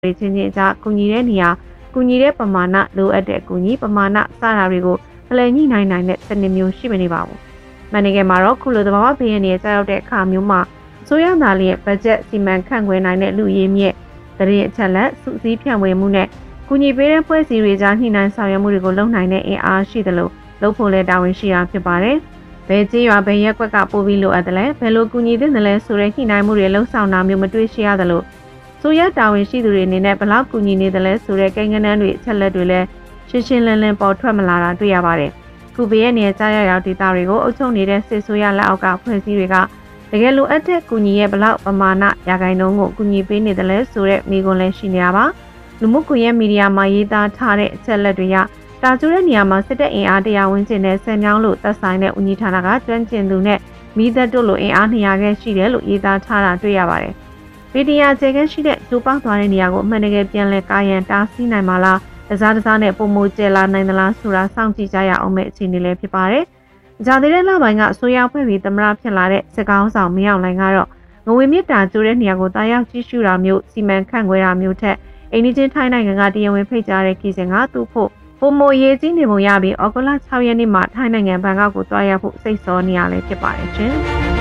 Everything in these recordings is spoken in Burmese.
ချင်းချင်းကြားကူညီတဲ့နေရာကူညီတဲ့ပမာဏလိုအပ်တဲ့ကူညီပမာဏစတာတွေကိုဖလှယ်ညှိနှိုင်းနိုင်တဲ့စနစ်မျိုးရှိမနေပါဘူး။မန်နိုင်ငံမှာတော့ခုလိုသဘာဝဘေးရန်တွေကြားရောက်တဲ့အခါမျိုးမှာအစိုးရသားလေးရဲ့ဘတ်ဂျက်စီမံခန့်ခွဲနိုင်တဲ့လူရင်းမြစ်တရင်အချက်လက်စုစည်းဖြန့်ဝေမှုနဲ့ကူညီပေးတဲ့ဖွဲ့စည်းတွေကြားညှိနှိုင်းဆောင်ရွက်မှုတွေကိုလုပ်နိုင်တဲ့အင်အားရှိသလိုလုပ်ဖို့လည်းတာဝန်ရှိတာဖြစ်ပါတယ်။ဘယ်ကျေးရွာဘယ်ရက်ကွက်ကပို့ပြီးလိုအပ်တယ်လဲဘယ်လိုကူညီသင့်တယ်လဲဆိုတဲ့ညှိနှိုင်းမှုတွေလှုပ်ဆောင်တာမျိုးမတွေ့ရှိရသလိုဆိုရတာဝန်ရှိသူတွေအနေနဲ့ဘလောက်ကူညီနေတယ်လဲဆိုတဲ့ကိန်းဂဏန်းတွေအချက်လက်တွေလည်းရှင်းရှင်းလင်းလင်းပေါ်ထွက်မလာတာတွေ့ရပါတယ်။ခုဘေးရဲ့နေကြားရောက်ဒေတာတွေကိုအုပ်ချုပ်နေတဲ့စစ်ဆိုရလက်အောက်ကဖွဲ့စည်းတွေကတကယ်လိုအပ်တဲ့ကူညီရဲ့ဘလောက်ပမာဏရာခိုင်နှုန်းကိုကူညီပေးနေတယ်လဲဆိုတဲ့မိကွန်းလည်းရှိနေရပါလူမှုကွန်ရက်မီဒီယာမှာရေးသားထားတဲ့အချက်လက်တွေကတာကျူတဲ့နေရာမှာစစ်တပ်အင်အား100ဝန်းကျင်နဲ့ဆယ်မြောင်းလို့သက်ဆိုင်တဲ့ဦးကြီးဌာနကကျွမ်းကျင်သူနဲ့မိသက်တို့လိုအင်အား200ခန့်ရှိတယ်လို့ရေးသားထားတာတွေ့ရပါတယ်။ဗီဒီယိုကျေကန်းရှိတဲ့ကျိုးပေါက်သွားတဲ့နေရာကိုအမှန်တကယ်ပြန်လည်ကာယံတားဆီးနိုင်မှာလားတစားနဲ့ပုံမိုကျဲလာနိုင်သလားဆိုတာစောင့်ကြည့်ကြရအောင်မယ့်အခြေအနေလည်းဖြစ်ပါတယ်။ဂျာသေးတဲ့လပိုင်းကအစိုးရဖွဲ့ပြီးသမရဖြစ်လာတဲ့စစ်ကောင်းဆောင်မင်းအောင်လှိုင်ကတော့ငွေမြစ်တာကျိုးတဲ့နေရာကိုတာရောက်ကြည့်ရှုတာမျိုးစီမံခန့်ခွဲတာမျိုးထက်အိန္ဒိချင်းထိုင်းနိုင်ငံကတရားဝင်ဖိတ်ကြားတဲ့ခီးစဉ်ကသူ့ဖို့ပုံမိုရေးကြီးနေပုံရပြီးဩဂုတ်လ6ရက်နေ့မှာထိုင်းနိုင်ငံဘန်ကောက်ကိုတွားရောက်ဖို့စိတ်ဆောနေရလဲဖြစ်ပါတယ်ရှင်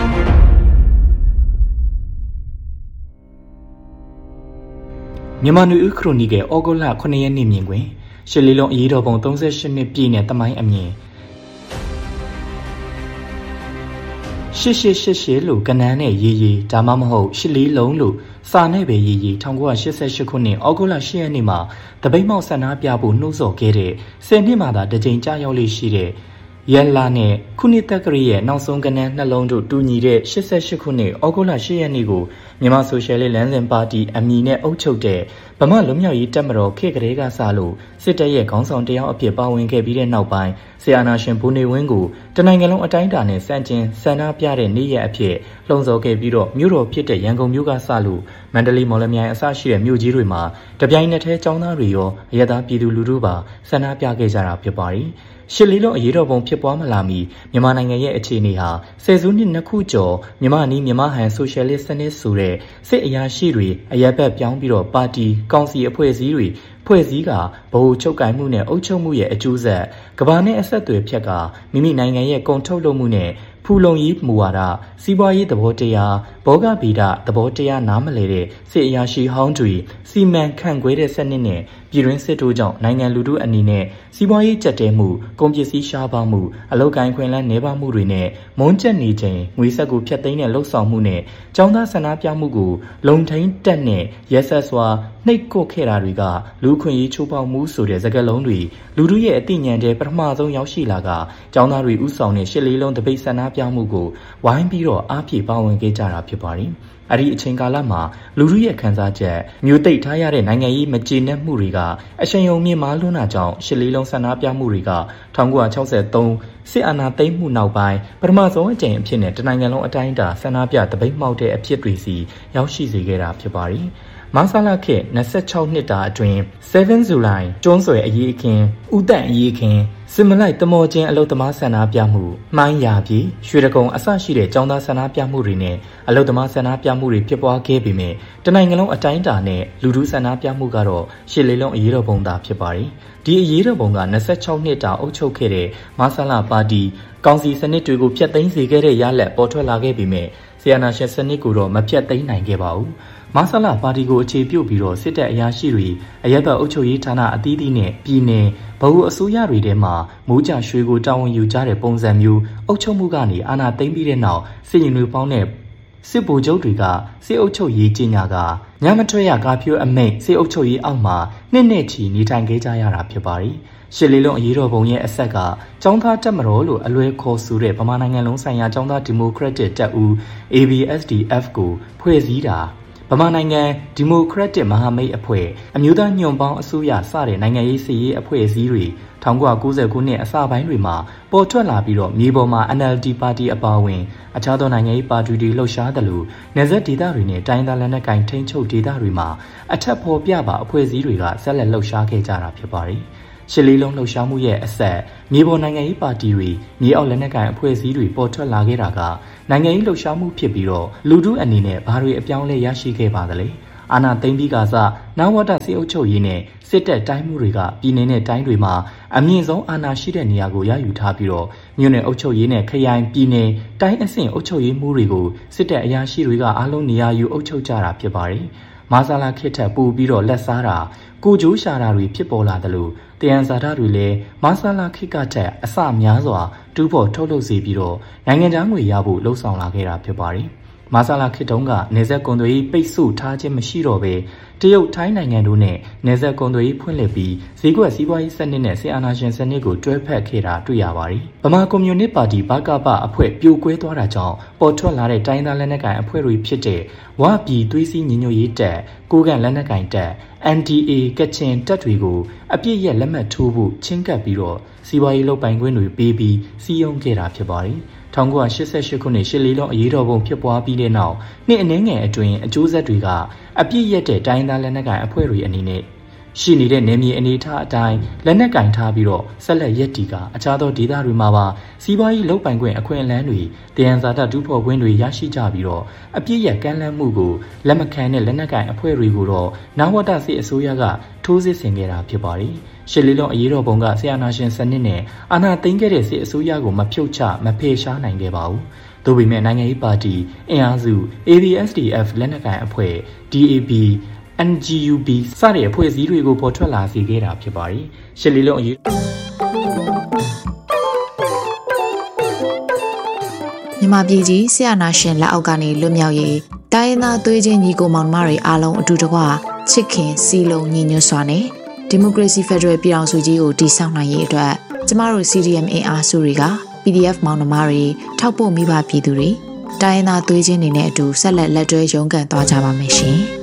မြန်မာနွေဦးခရိုနီကယ်ဩဂုတ်လ9ရက်နေ့မြင်တွင်ရှစ်လေးလုံးအရေးတော်ပုံ38နှစ်ပြည့်နဲ့တမိုင်းအမြင်88လို့ကနန်းနဲ့ရေးရေးဒါမှမဟုတ်ရှစ်လေးလုံးလို့စာနဲ့ပဲရေးရေး1988ခုနှစ်ဩဂုတ်လ10ရက်နေ့မှာတပိတ်မောက်ဆန္ဒပြဖို့နှိုးဆော်ခဲ့တဲ့10နှစ်မှသာတစ်ကြိမ်ကြာရောက်လေးရှိတဲ့ရက်လာနဲ့ခုနှစ်တက္ကရာရဲ့နောက်ဆုံးကနန်းနှလုံးတို့တူညီတဲ့88ခုနှစ်ဩဂုတ်လ10ရက်နေ့ကိုမြန်မာဆိုရှယ်လစ်လမ်းစဉ်ပါတီအမည်နဲ့အုပ်ချုပ်တဲ့ဗမာလွတ်မြောက်ရေးတပ်မတော်ခေတ်ကလေးကစလို့စစ်တပ်ရဲ့ခေါင်းဆောင်တယောက်အဖြစ်ပါဝင်ခဲ့ပြီးတဲ့နောက်ပိုင်းဆီအာနာရှင်ဘူနေဝင်းကိုတနိုင်ငံလုံးအတိုင်းအတာနဲ့စန့်ကျင်ဆန္ဒပြတဲ့နေ့ရက်အဖြစ်လှုံ့ဆော်ခဲ့ပြီးတော့မြို့တော်ဖြစ်တဲ့ရန်ကုန်မြို့ကစလို့မန္တလေးမော်လမြိုင်အစရှိတဲ့မြို့ကြီးတွေမှာတပြိုင်နက်တည်းចောင်းသားတွေရောအရသာပြည်သူလူထုပါဆန္ဒပြခဲ့ကြတာဖြစ်ပါတယ်။ရှစ်လေးလုံးအရေးတော်ပုံဖြစ်ပွားမလာမီမြန်မာနိုင်ငံရဲ့အခြေအနေဟာဆယ်စုနှစ်နှစ်ခုကျော်မြန်မာနီးမြန်မာဟန်ဆိုရှယ်လစ်စနစ်ဆိုတဲ့စစ်အရာရှိတွေအရက်ဘက်ပြောင်းပြီးတော့ပါတီကောင်စီအဖွဲ့အစည်းတွေဖွဲ့စည်းကဗဟိုချုပ်ကိုင်မှုနဲ့အုပ်ချုပ်မှုရဲ့အကျိုးဆက်ကဘာနဲ့အဆက်အသွယ်ဖြတ်ကမိမိနိုင်ငံရဲ့ကုန်ထုတ်လုပ်မှုနဲ့ဖူလုံရေးမူဝါဒစီးပွားရေးသဘောတရားဘောဂဗီဒသဘောတရားနားမလည်တဲ့စစ်အရာရှိဟောင်းတွေစီမံခန့်ခွဲတဲ့စနစ်နဲ့ပြည်တွင်းစစ်တို့ကြောင့်နိုင်ငံလူထုအနေနဲ့စီးပွားရေးကျပ်တဲမှုကုန်ပစ္စည်းရှားပါမှုအလုပ်ကိုင်ခွင့်လန်းနှဲပါမှုတွေနဲ့မုန်းကျက်နေခြင်းငွေဆက်ကိုဖျက်သိမ်းတဲ့လှုပ်ဆောင်မှုနဲ့ចောင်းသားဆန္ဒပြမှုကိုလုံထိန်တက်နဲ့ရက်ဆက်စွာနှိပ်ကွပ်ခဲ့တာတွေကလူခွင့်ရေးချိုးဖောက်မှုဆိုတဲ့စကားလုံးတွေလူထုရဲ့အသိဉာဏ်တဲ့ပထမဆုံးရောက်ရှိလာကចောင်းသားတွေဥဆောင်တဲ့ရှစ်လေးလုံးတပိတ်ဆန္ဒပြမှုကိုဝိုင်းပြီးတော့အားဖြည့်ပါဝင်ခဲ့ကြတာဖြစ်ပါတယ်။အဲ့ဒီအချိန်ကာလမှာလူထုရဲ့ခံစားချက်မျိုးသိပ်ထားရတဲ့နိုင်ငံရေးမကျေနပ်မှုတွေကအရှိန်အဟုန်မြင့်မားလွန်းတာကြောင့်ရှစ်လေးလုံးဆန္ဒပြမှုတွေက1963စစ်အာဏာသိမ်းမှုနောက်ပိုင်းပထမဆုံးအကြိမ်အဖြစ်နဲ့တနိုင်ငံလုံးအတိုင်းအတာဆန္ဒပြတပိတ်မှောက်တဲ့အဖြစ်တွေစီရောက်ရှိစေခဲ့တာဖြစ်ပါတယ်။မဆလာခေတ်26နှစ်တာအတွင်း7 July ကျွန်းဆွယ်အရေးအခင်းဥတန့်အရေးအခင်းစစ်မလိုက်တမောချင်းအလုတ်သမားဆန္ဒပြမှုမှိုင်းရာပြည်ရွှေတကုံအစရှိတဲ့ចောင်းသားဆန္ဒပြမှုတွေနဲ့အလုတ်သမားဆန္ဒပြမှုတွေဖြစ်ပွားခဲ့ပေမဲ့တနိုင်ငံလုံးအတိုင်းအတာနဲ့လူထုဆန္ဒပြမှုကတော့ရှစ်လေးလုံးအရေးတော်ပုံသာဖြစ်ပါတယ်။ဒီအရေးတော်ပုံက26နှစ်တာအုပ်ချုပ်ခဲ့တဲ့မဆလာပါတီကောင်စီစနစ်တွေကိုဖျက်သိမ်းစေခဲ့တဲ့ရလဒ်ပေါ်ထွက်လာခဲ့ပေမဲ့ဆီယနာရှင်စနစ်ကိုတော့မဖျက်သိမ်းနိုင်ခဲ့ပါဘူး။မဆလာပါတီကိုအခြေပြုပြီးတော့စစ်တပ်အရာရှိတွေအရက်ဘက်အုပ်ချုပ်ရေးဌာနအသီးသီးနဲ့ပြည်နယ်ဗဟိုအစိုးရတွေထဲမှာမိုးကြရွှေကိုတာဝန်ယူကြတဲ့ပုံစံမျိုးအုပ်ချုပ်မှုကနေအာဏာသိမ်းပြီးတဲ့နောက်စစ်ရင်တွေပေါင်းတဲ့စစ်ဗိုလ်ချုပ်တွေကစစ်အုပ်ချုပ်ရေးကြီးညာကညမထွက်ရကာဖြိုးအမိန့်စစ်အုပ်ချုပ်ရေးအောက်မှာနှစ်နဲ့ချီနေထိုင်ခဲ့ကြရတာဖြစ်ပါတယ်။ရှစ်လေးလုံးအရေးတော်ပုံရဲ့အဆက်ကចောင်းသားတပ်မတော်လို့အလွဲခေါ်ဆိုတဲ့ဗမာနိုင်ငံလုံးဆိုင်ရာចောင်းသားဒီမိုကရက်တစ်တပ်ဦး ABSDF ကိုဖွဲ့စည်းတာဗမာနိုင်ငံဒီမိုကရက်တစ်မဟာမိတ်အဖွဲ့အမျိုးသားညွန့်ပေါင်းအစိုးရစတဲ့နိုင်ငံရေးစီရေးအဖွဲ့အစည်းတွေ1990ခုနှစ်အစပိုင်းတွေမှာပေါ်ထွက်လာပြီးတော့မြေပေါ်မှာ NLD ပါတီအပါအဝင်အခြားသောနိုင်ငံရေးပါတီတွေလှုပ်ရှားတယ်လို့နယ်စပ်ဒေသတွေနဲ့တိုင်းဒေသလက်နက်ကိုင်ထိန်းချုပ်ဒေသတွေမှာအထက်ဖော်ပြပါအဖွဲ့အစည်းတွေကဆက်လက်လှုပ်ရှားခဲ့ကြတာဖြစ်ပါတယ်။ရှစ်လေးလုံးလှုပ်ရှားမှုရဲ့အဆက်မြေပေါ်နိုင်ငံရေးပါတီတွေမြေအောက်လက်နက်ကိုင်အဖွဲ့အစည်းတွေပေါ်ထွက်လာခဲ့တာကနိုင်ငံရေးလှုပ်ရှားမှုဖြစ်ပြီးတော့လူထုအနေနဲ့ဘာတွေအပြောင်းလဲရရှိခဲ့ပါသလဲ။အာဏာသိမ်းပြီးကစားနဝတစေအုပ်ချုပ်ရေးနဲ့စစ်တပ်တိုင်းမှုတွေကပြည်내နဲ့တိုင်းတွေမှာအမြင့်ဆုံးအာဏာရှိတဲ့နေရာကိုရယူထားပြီးတော့မြို့နယ်အုပ်ချုပ်ရေးနဲ့ခရိုင်ပြည်내တိုင်းအဆင့်အုပ်ချုပ်ရေးမှုတွေကိုစစ်တပ်အရာရှိတွေကအားလုံးနေရာယူအုပ်ချုပ်ကြတာဖြစ်ပါတယ်။မာဆာလာခေတ်ထက်ပိုပြီးတော့လက်စားတာကိုကြိုးရှာတာတွေဖြစ်ပေါ်လာတယ်လို့တယံဇာတာတွေလည်းမာဆာလာခေတ်ကထက်အဆများစွာတူးဖော်ထုတ်လုပ်စေပြီးတော့နိုင်ငံခြားငွေရဖို့လှုံ့ဆော်လာခဲ့တာဖြစ်ပါတယ်။မာဆာလာခေတ်တုန်းကနေဆက်ကွန်သွေးပိတ်ဆို့ထားခြင်းမရှိတော့ပဲတရုတ်ထိုင်းနိုင်ငံတို့နဲ့နေဆက်ကွန်သွေးဖွင့်လှစ်ပြီးဈေးကွက်စီးပွားရေးစနစ်နဲ့ဆီအာနာရှင်စနစ်ကိုတွဲဖက်ခဲ့တာတွေ့ရပါတယ်။ဗမာကွန်မြူနစ်ပါတီဘကပအဖွဲ့ပြိုကွဲသွားတာကြောင့်ပေါ်ထွက်လာတဲ့တိုင်းသားလက်နက်ကိုင်အဖွဲ့တွေဖြစ်တဲ့ဝပြည်သွေးစည်းညီညွတ်ရေးတပ်ကိုကန်လက်နက်ကိုင်တပ် NDA ကချင်တပ်တွေကိုအပြစ်ရက်လက်မှတ်ထိုးဖို့ချင်းကပ်ပြီးတော့စီးပွားရေးလုပ်ပိုင်ခွင့်တွေပေးပြီးစီးရုံးခဲ့တာဖြစ်ပါတယ်။1988ခုနှစ်ရှစ်လေးလုံးအရေးတော်ပုံဖြစ်ပွားပြီးတဲ့နောက်နှစ်အနည်းငယ်အတွင်းအကျိုးဆက်တွေကအပြစ်ရက်တဲ့တိုင်းသားလက်နက်ကိုင်အဖွဲ့တွေအနေနဲ့ရှိနေတဲ့နေမြေအနေထားအတိုင်းလက်နက်ကင်ထားပြီးတော့ဆက်လက်ရက်တီကအခြားသောဒေသတွေမှာပါစီးပွားရေးလုပ်ပိုင်ခွင့်အခွင့်အလမ်းတွေတယံဇာတတူးဖော်ခွင့်တွေရရှိကြပြီးတော့အပြည့်ရကမ်းလှမ်းမှုကိုလက်မခံတဲ့လက်နက်ကင်အဖွဲ့တွေကိုတော့နဝတစစ်အစိုးရကထိုးစစ်ဆင်ခဲ့တာဖြစ်ပါတယ်ရှစ်လေးလုံးအရေးတော်ပုံကဆီယနာရှင်စနစ်နဲ့အာဏာသိမ်းခဲ့တဲ့စစ်အစိုးရကိုမဖြုတ်ချမဖယ်ရှားနိုင်ခဲ့ပါဘူး။သို့ပေမဲ့နိုင်ငံရေးပါတီအင်အားစု ABSDF လက်နက်ကိုင်အဖွဲ့ DAB NGUB စတဲ့အဖွဲ့အစည်းတွေကိုပေါ်ထွက်လာစေခဲ့တာဖြစ်ပါတယ်။ရှစ်လေးလုံးအရေးမြန်မာပြည်ကြီးဆီယနာရှင်လက်အောက်ကနေလွတ်မြောက်ရေးတိုင်းသားသွေးချင်းညီကိုမောင်နှမတွေအားလုံးအတူတကွချစ်ခင်စီလုံးညီညွတ်စွာနဲ့ဒီမိုကရေစီဖက်ဒရယ်ပြည်ထောင်စုကြီးကိုတည်ဆောက်နိုင်ရေးအတွက်ကျမတို့ CDM အင်အားစုတွေက PDF မောင်နှမတွေထောက်ပို့မိဘပြည်သူတွေတိုင်းသားသွေးချင်းတွေနဲ့အတူဆက်လက်တွဲရုန်းကန်သွားကြပါမယ်ရှင်။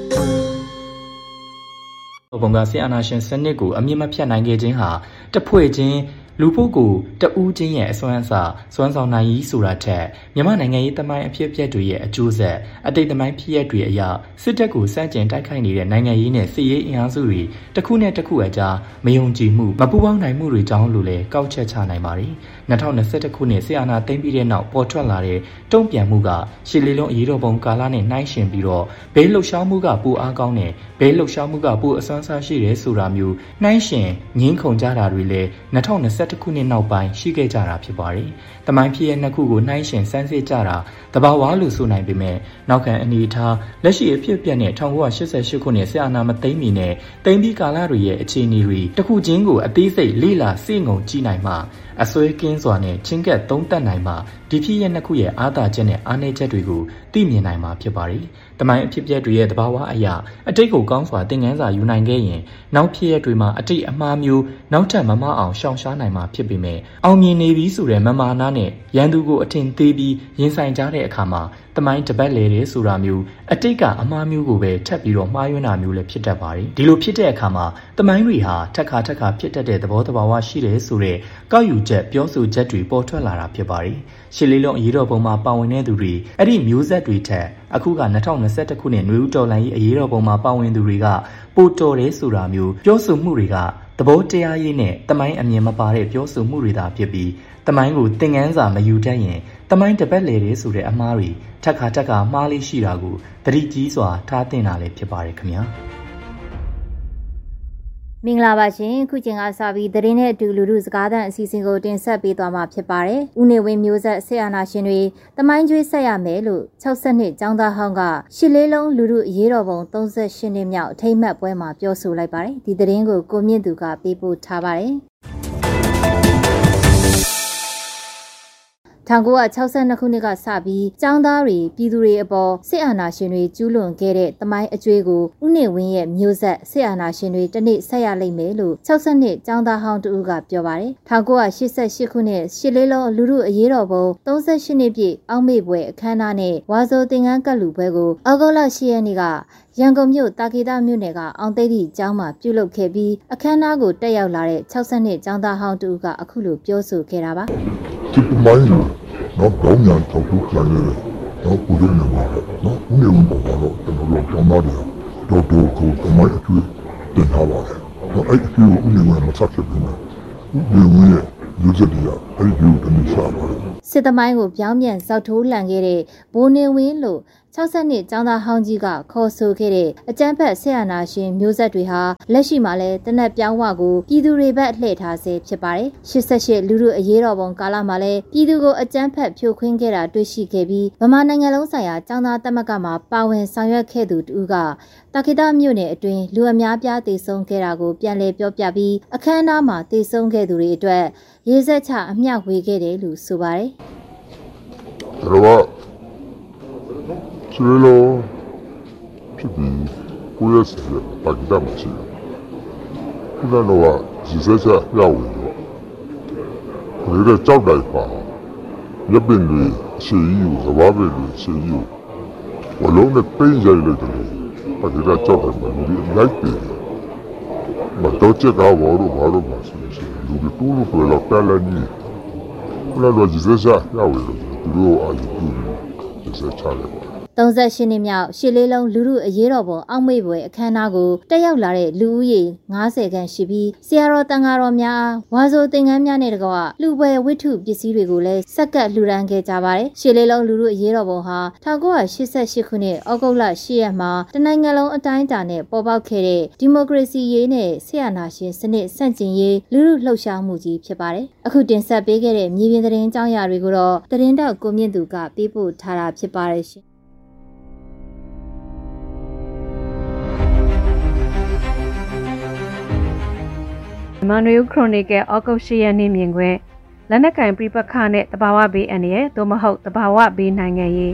ဘုံကဆီအာနာရှင်စနစ်ကိုအမြင့်မဖြတ်နိုင်ခဲ့ခြင်းဟာတဖွဲ့ချင်းလူပုဂ္ဂိုလ်တဦးချင်းရဲ့အစွမ်းအစစွမ်းဆောင်နိုင်ရေးဆိုတာထက်မြန်မာနိုင်ငံရေးသမိုင်းအဖြစ်အပျက်တွေရဲ့အကျိုးဆက်အတိတ်သမိုင်းဖြစ်ရပ်တွေအရစစ်တပ်ကိုစန့်ကျင်တိုက်ခိုက်နေတဲ့နိုင်ငံရေးနဲ့စစ်ရေးအင်အားစုတွေတစ်ခုနဲ့တစ်ခုအကြားမယုံကြည်မှုမပူးပေါင်းနိုင်မှုတွေကြောင့်လို့လည်းကောက်ချက်ချနိုင်ပါတယ်။2021ခုနှစ်ဆီအာနာသိမ်းပြီးတဲ့နောက်ပေါ်ထွက်လာတဲ့တုံ့ပြန်မှုကရှစ်လေးလုံးအရေးတော်ပုံကာလနဲ့နှိုင်းယှဉ်ပြီးတော့ဘဲလှုပ်ရှားမှုကပိုအားကောင်းတယ်ဘဲလှုပ်ရှားမှုကပိုအစွမ်းစားရှိတယ်ဆိုတာမျိုးနှိုင်းယှဉ်ငင်းခုန်ကြတာတွေလည်း2021ခုနှစ်နောက်ပိုင်းရှိခဲ့ကြတာဖြစ်ပါတယ်။တမိုင်းဖြစ်ရဲ့နှစ်ခုကိုနှိုင်းယှဉ်စမ်းစစ်ကြတာတဘာဝလို့ဆိုနိုင်ပေမဲ့နောက်ခံအနေအထားလက်ရှိအဖြစ်အပျက်နဲ့1988ခုနှစ်ဆီအာနာမသိမ်းမီနဲ့သိမ်းပြီးကာလတွေရဲ့အခြေအနေတွေတစ်ခုချင်းကိုအသေးစိတ်လေ့လာစိတ်ငုံကြည့်နိုင်မှအစွဲကင်းစွာနဲ့ချင်းကပ်သုံးသပ်နိုင်မှဒီဖြစ်ရဲ့နှစ်ခုရဲ့အားသာချက်နဲ့အားနည်းချက်တွေကိုသိမြင်နိုင်မှာဖြစ်ပါတယ်။တမိုင်းအဖြစ်အပျက်တွေရဲ့သဘာဝအရာအတိတ်ကိုကောင်းစွာသင်ခန်းစာယူနိုင်ခဲ့ရင်နောက်ဖြစ်ရဲ့တွေမှာအတိတ်အမှားမျိုးနောက်ထပ်မမအောင်ရှောင်ရှားနိုင်မှာဖြစ်ပေမဲ့အောင်မြင်နေပြီဆိုတဲ့မမာနာနဲ့ရန်သူကိုအထင်သေးပြီးရင်ဆိုင်ကြတဲ့အခါမှာတမိုင်းတပတ်လေတယ်ဆိုတာမျိုးအတိတ်ကအမှားမျိုးကိုပဲထပ်ပြီးတော့မှားယွင်းတာမျိုးလည်းဖြစ်တတ်ပါတယ်ဒီလိုဖြစ်တဲ့အခါမှာတမိုင်းတွေဟာထက်ခါဖြစ်တတ်တဲ့သဘောတဘာဝရှိတယ်ဆိုတဲ့ကောက်ယူချက်ပြောဆိုချက်တွေပေါ်ထွက်လာတာဖြစ်ပါတယ်ရှစ်လေးလုံးအရေးတော်ပုံမှာပါဝင်တဲ့သူတွေအဲ့ဒီမျိုးဆက်တွေထက်အခုက2021ခုနှစ်နွေဦးတော်လှန်ရေးအရေးတော်ပုံမှာပါဝင်သူတွေကပိုတော်တယ်ဆိုတာမျိုးပြောဆိုမှုတွေကသဘောတရားရေးနဲ့တမိုင်းအမြင်မပါတဲ့ပြောဆိုမှုတွေသာဖြစ်ပြီးတမိုင်းကိုသင်ခန်းစာမယူတတ်ရင်တမိုင်းတပတ်လေတယ်ဆိုတဲ့အမှားတွေထက်ခါမှားလေးရှိတာကိုသတိကြီးစွာထားသင့်တာလည်းဖြစ်ပါတယ်ခင်ဗျာမင်္ဂလာပါရှင်ခုချိန်ကစပြီးသတင်းနဲ့အတူလူထုစကားသံအစီအစဉ်ကိုတင်ဆက်ပေးသွားမှာဖြစ်ပါတယ်။ဦးနေဝင်းမျိုးဆက်ဆရာနာရှင်တွေတမိုင်းကျွေးဆက်ရမယ်လို့60နှစ်ကျောင်းသားဟောင်းကရှစ်လေးလုံးလူထုအရေးတော်ပုံ38နှစ်မြောက်အထိမ်းအမှတ်ပွဲမှာပြောဆိုလိုက်ပါတယ်။ဒီသတင်းကိုကိုမြင့်သူကပေးပို့ထားပါတယ်။1962ခုနှစ်ကစပြီးကျောင်းသားတွေပြည်သူတွေအပေါ်စစ်အာဏာရှင်တွေကျူးလွန်ခဲ့တဲ့တမိုင်းအကျွေးကိုဦးနေဝင်းရဲ့မျိုးဆက်စစ်အာဏာရှင်တွေတနေ့ဆက်ရလိမ့်မယ်လို့60နှစ်ကျောင်းသားဟောင်းတူကပြောပါတယ်1988ခုနှစ်ရှစ်လေးလုံးလူထုအရေးတော်ပုံ38နှစ်ပြည့်အောက်မေ့ပွဲအခမ်းအနားနဲ့ဝါဆိုသင်္ကန်းကပ်လူပွဲကိုဩဂုတ်လ10ရက်နေ့ကရန်ကုန်မြို့တာကေတမြို့နယ်ကအောင်သိတိကျောင်းမှာပြုလုပ်ခဲ့ပြီးအခမ်းအနားကိုတက်ရောက်လာတဲ့60နှစ်ကျောင်းသားဟောင်းတူကအခုလိုပြောဆိုခဲ့တာပါနော်ကောင်းညာထောက်ထုတ်လိုက်ရတယ်နော်ကိုရင်းနေပါနော်ဦးနေဝင်ပေါ်တော့ကျွန်တော်တို့ကျောင်းသားတွေတော့ကိုတမိုင်းအကျွေးတင်ထားပါတယ်နော်အဲ့ဒီကိုဦးနေဝင်မဆက်ဖြစ်ဘူးဦးနေဝင်ရဲ့လူစက်တွေကအဲ့ဒီတနည်းစားပါစစ်သမိုင်းကိုပြောင်းပြန်စောက်ထိုးလှန်ခဲ့တဲ့ဘိုးနေဝင်းလို့60နှစ်ကျောင်းသားဟောင်းကြီးကခေါ်ဆိုခဲ့တဲ့အကြမ်းဖက်ဆရာနာရှင်မျိုးဆက်တွေဟာလက်ရှိမှာလည်းတနက်ပြောင်းဝကိုပြည်သူတွေဘက်လှည့်ထားဆဲဖြစ်ပါတယ်။88လူထုအရေးတော်ပုံကာလမှာလည်းပြည်သူကိုအကြမ်းဖက်ဖြိုခွင်းခဲ့တာတွေ့ရှိခဲ့ပြီးဗမာနိုင်ငံလုံးဆိုင်ရာကျောင်းသားသမဂ္ဂမှာပါဝင်ဆောင်ရွက်ခဲ့သူတူကတာခိတမြို့နယ်အတွင်းလူအများပြားတည်ဆုံခဲ့တာကိုပြန်လည်ပြောပြပြီးအခမ်းအနားမှာတည်ဆုံခဲ့သူတွေအတွက်ရေးဆက်ချအမျှဝေခဲ့တယ်လို့ဆိုပါတယ်။ဒါဆိုလို့ဖြစ်ပြီးကိုယ့်ရဲ့ပါကီတာမရှိဘူး။ခုနကတော့ရေစက်ချရောက်ဝင်တော့ဒီတော့ကြောက်တိုက်ပါရပ်ပင်တွေရှေ့ကြီးကိုသဘာဝတွေရှေ့ကြီးကိုဝလုံးနဲ့ပိတ်ရိုက်လိုက်တယ်ပါကီတာကြောက်တယ်ဒီလိုက်တယ်မတော့ချက်တော့ဘာလို့မှဆိုလူတွေတူလို့ပြောတော့တယ်လည်းနီးခုနကတော့ရေစက်ချရောက်ဝင်တော့သူတို့အာရုံပြုရေစက်ချတယ် 38နှစ်မြောက်ရှစ်လေးလုံးလူထုအရေးတော်ပုံအောက်မေ့ပွဲအခမ်းအနားကိုတက်ရောက်လာတဲ့လူဦးရေ90ခန့်ရှိပြီးဆရာတော်တန်ဃာတော်များဝါဆိုသင်္ကန်းများနဲ့တကွလူပွဲဝိထုပစ္စည်းတွေကိုလည်းစက္ကပ်လှူဒါန်းခဲ့ကြပါတယ်။ရှစ်လေးလုံးလူထုအရေးတော်ပုံဟာ1988ခုနှစ်ဩဂုတ်လ10ရက်မှာတနိုင်ငံလုံးအတိုင်းအတာနဲ့ပေါ်ပေါက်ခဲ့တဲ့ဒီမိုကရေစီရေးနဲ့ဆရာနာရှင်စနစ်ဆန့်ကျင်ရေးလူထုလှုပ်ရှားမှုကြီးဖြစ်ပါတယ်။အခုတင်ဆက်ပေးခဲ့တဲ့မြေပြင်သတင်းကြောင်းရာတွေကိုတော့သတင်းတောက်ကိုမြင့်သူကပေးပို့ထားတာဖြစ်ပါတယ်ရှင်မန်နျူခရိုနီကယ်ဩဂုတ်10ရက်နေ့မြင်ကွင်းလက်နက်ကင်ပြပခနဲ့တဘာဝဘေးအန္တရာယ်သို့မဟုတ်တဘာဝဘေးနိုင်ငံရေး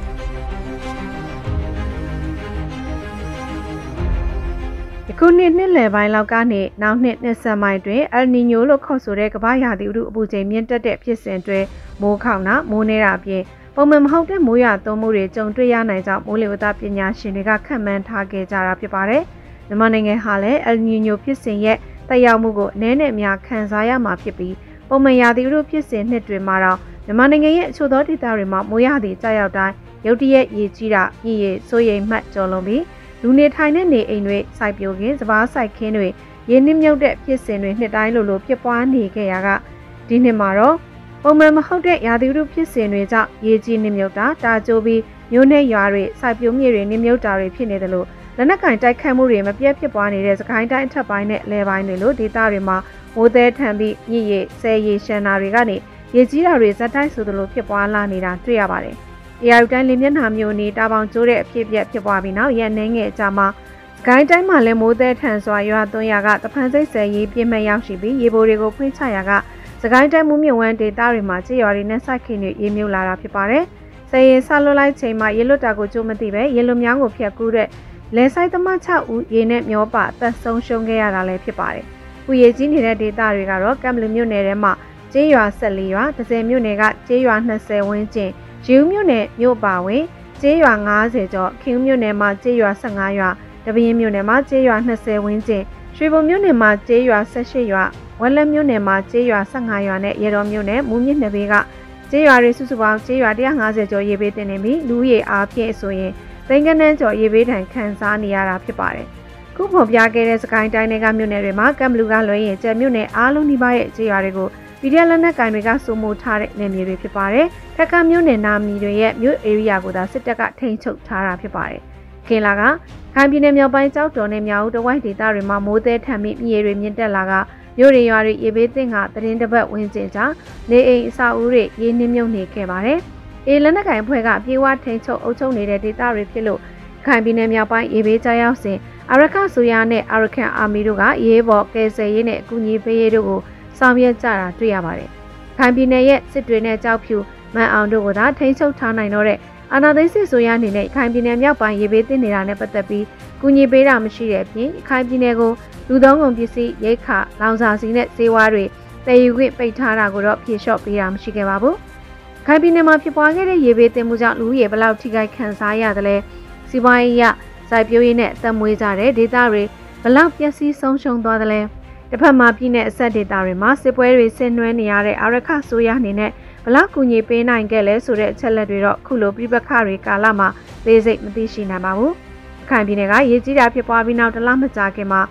အခုနှစ်လယ်ပိုင်းလောက်ကနေနောက်နှစ်ဆက်မိုင်တွင်အယ်နီညိုလို့ခေါ်ဆိုတဲ့ကမ္ဘာရာသီဥတုအပူချိန်မြင့်တက်တဲ့ဖြစ်စဉ်တွင်မိုးခေါင်တာမိုးနေတာအပြင်ပုံမှန်မဟုတ်တဲ့မိုးရွာသွန်းမှုတွေကြုံတွေ့ရနိုင်ကြောင်းမိုးလေဝသပညာရှင်တွေကခန့်မှန်းထားခဲ့ကြတာဖြစ်ပါတယ်။မြန်မာနိုင်ငံဟာလည်းအယ်နီညိုဖြစ်စဉ်ရဲ့တက်ရောက်မှုကိုအနည်းနဲ့အများခံစားရမှာဖြစ်ပြီးပုံမှန်ရာသီဥတုဖြစ်စဉ်နှစ်တွေမှာတော့မြန်မာနိုင်ငံရဲ့အချို့သောဒေသတွေမှာမိုးရာသီကျရောက်တိုင်းရုတ်တရက်ရေကြီးတာမြစ်ရေစိုးရိမ်မှတ်ကျော်လွန်ပြီးလူနေထိုင်တဲ့နေအိမ်တွေစိုက်ပျိုးခင်းစပါးစိုက်ခင်းတွေရေနစ်မြုပ်တဲ့ဖြစ်စဉ်တွေနှစ်တိုင်းလိုဖြစ်ပွားနေခဲ့ရကဒီနှစ်မှာတော့ပုံမှန်မဟုတ်တဲ့ရာသီဥတုဖြစ်စဉ်တွေကြောင့်ရေကြီးနစ်မြုပ်တာတာကျိုးပြီးမြို့နယ်ရွာတွေစိုက်ပျိုးမြေတွေနစ်မြုပ်တာတွေဖြစ်နေတယ်လို့လက်နက်ကင်တိုက်ခတ်မှုတွေမပြတ်ဖြစ်ပွားနေတဲ့စကိုင်းတိုင်းအထက်ပိုင်းနဲ့အလဲပိုင်းတွေလို့ဒေသတွေမှာမိုးသည်ထန်ပြီးမြစ်ရေဆယ်ရေရှမ်းနာတွေကနေရေကြီးတာတွေဇက်တိုက်ဆိုသလိုဖြစ်ပွားလာနေတာတွေ့ရပါတယ်။အေရယူတိုင်းလင်းမျက်နှာမျိုးနေတာပေါင်ကျိုးတဲ့အဖြစ်ပြက်ဖြစ်ပွားပြီးနောက်ရက်နှင်းငယ်အကြာမှာစကိုင်းတိုင်းမှာလည်းမိုးသည်ထန်စွာရွာသွန်းရာကတဖန်စိတ်ဆယ်ရေပြင်းမဲ့ရောက်ရှိပြီးရေပိုတွေကိုဖွင့်ချရာကစကိုင်းတိုင်းမူးမြဝန်းဒေသတွေမှာကြေးရွာတွေနဲ့စိုက်ခင်းတွေရေမြုပ်လာတာဖြစ်ပါတယ်။ဆယ်ရေဆလွတ်လိုက်ချိန်မှာရေလွတ်တာကိုကြိုးမသိပဲရေလွတ်မြောင်းကိုဖျက်ကူးတဲ့လဲဆိုင်သမား6ဦးရေနဲ့မျောပါအသက်ဆုံးရှုံးခဲ့ရတာလည်းဖြစ်ပါတယ်။ဥရေကြီးနေတဲ့ဒေသတွေကတော့ကမ်ဘလူမြို့နယ်ထဲမှာကျေးရွာ14ရွာ၊10မြို့နယ်ကကျေးရွာ20ဝန်းကျင်၊ရေဦးမြို့နယ်မြို့ပါဝင်ကျေးရွာ90ကျော်၊ခင်ဦးမြို့နယ်မှာကျေးရွာ15ရွာ၊တပင်းမြို့နယ်မှာကျေးရွာ20ဝန်းကျင်၊ရွှေဘုံမြို့နယ်မှာကျေးရွာ18ရွာ၊ဝက်လက်မြို့နယ်မှာကျေးရွာ15ရွာနဲ့ရေတော်မြို့နယ်မူးမြစ်နယ်ဘေးကကျေးရွာတွေစုစုပေါင်းကျေးရွာ150ကျော်ရေဘေးတင်နေပြီးလူရေအားဖြင့်ဆိုရင်သိန်းကနန်းကျော်ရေဘေးဒဏ်ခံစားနေရတာဖြစ်ပါတယ်။ခုဖော်ပြခဲ့တဲ့စကိုင်းတိုင်းတွေကမြို့နယ်တွေမှာကမ်ဘလူကလွှဲရင်ကျယ်မြို့နယ်အားလုံးဒီပါရဲ့ကျေးရွာတွေကိုပြည်လက်နက်ကင်တွေကစိုးမိုးထားတဲ့နယ်မြေတွေဖြစ်ပါတယ်။ထက်ကမြို့နယ်နာမီတွေရဲ့မြို့ဧရိယာကိုသာစစ်တပ်ကထိန်းချုပ်ထားတာဖြစ်ပါတယ်။ခင်လာကခိုင်ပြည်နယ်မြောက်ပိုင်းကျောက်တော်နဲ့မြောက်ဦးတဝိုက်ဒေသတွေမှာမိုးသည်ထန်ပြီးမြေတွေမြင့်တက်လာကမြို့တွေရွာတွေရေဘေးသင့်ကသတင်းတပတ်ဝန်းကျင်ကြားနေအိမ်အဆောက်အဦတွေရေနှင်းမြုပ်နေခဲ့ပါတယ်။အေလက်နက်ကင်ဖွဲ့ကပြေဝထိန်ချုပ်အုပ်ချုပ်နေတဲ့ဒေသတွေဖြစ်လို့ခိုင်ပြည်နယ်မြောက်ပိုင်းရေဘေးကြောက်ရောက်စဉ်အာရခဆိုရနဲ့အာရခန်အာမီတို့ကရေးပေါ်ကယ်ဆယ်ရေးနဲ့အကူအညီပေးရေးတို့ကိုဆောင်ရွက်ကြတာတွေ့ရပါတယ်။ခိုင်ပြည်နယ်ရဲ့စစ်တွေနဲ့ကြောက်ဖြူမန်အောင်တို့ကသာထိန်းချုပ်ထားနိုင်တော့တဲ့အာဏာသိမ်းစစ်ဆိုရအနေနဲ့ခိုင်ပြည်နယ်မြောက်ပိုင်းရေဘေးသင့်နေတာနဲ့ပတ်သက်ပြီးကူညီပေးတာမရှိတဲ့အပြင်ခိုင်ပြည်နယ်ကိုလူသုံးကုန်ပစ္စည်းရိတ်ခလောင်စာဆီနဲ့ဈေးဝါးတွေတည်ယူခွင့်ပိတ်ထားတာကိုတော့ဖြေလျှော့ပေးတာမရှိခဲ့ပါဘူး။ခိုင်ပြည်နယ်မှာဖြစ်ပွားခဲ့တဲ့ရေဘေးသင့်မှုကြောင့်လူဦးရေဘယ်လောက်ထိခိုက်ခံစားရတယ်လဲစီးပွားရေးရစိုက်ပျိုးရေးနဲ့အသက်မွေးကြတဲ့ဒေသတွေဘယ်လောက်ပျက်စီးဆုံးရှုံးသွားသလဲတစ်ဖက်မှာပြည်내အဆက်ဒေသတွေမှာစစ်ပွဲတွေဆင်နွှဲနေရတဲ့အာရခဆိုရအနေနဲ့ဘလောက်ကူညီပေးနိုင်ခဲ့လဲဆိုတဲ့အချက်လက်တွေတော့ခုလိုပြပခတွေကာလမှာသေးစိတ်မသိရှိနိုင်ပါဘူး။ခိုင်ပြည်နယ်ကရေကြီးတာဖြစ်ပွားပြီးနောက်တစ်လမကြာခင်မှာ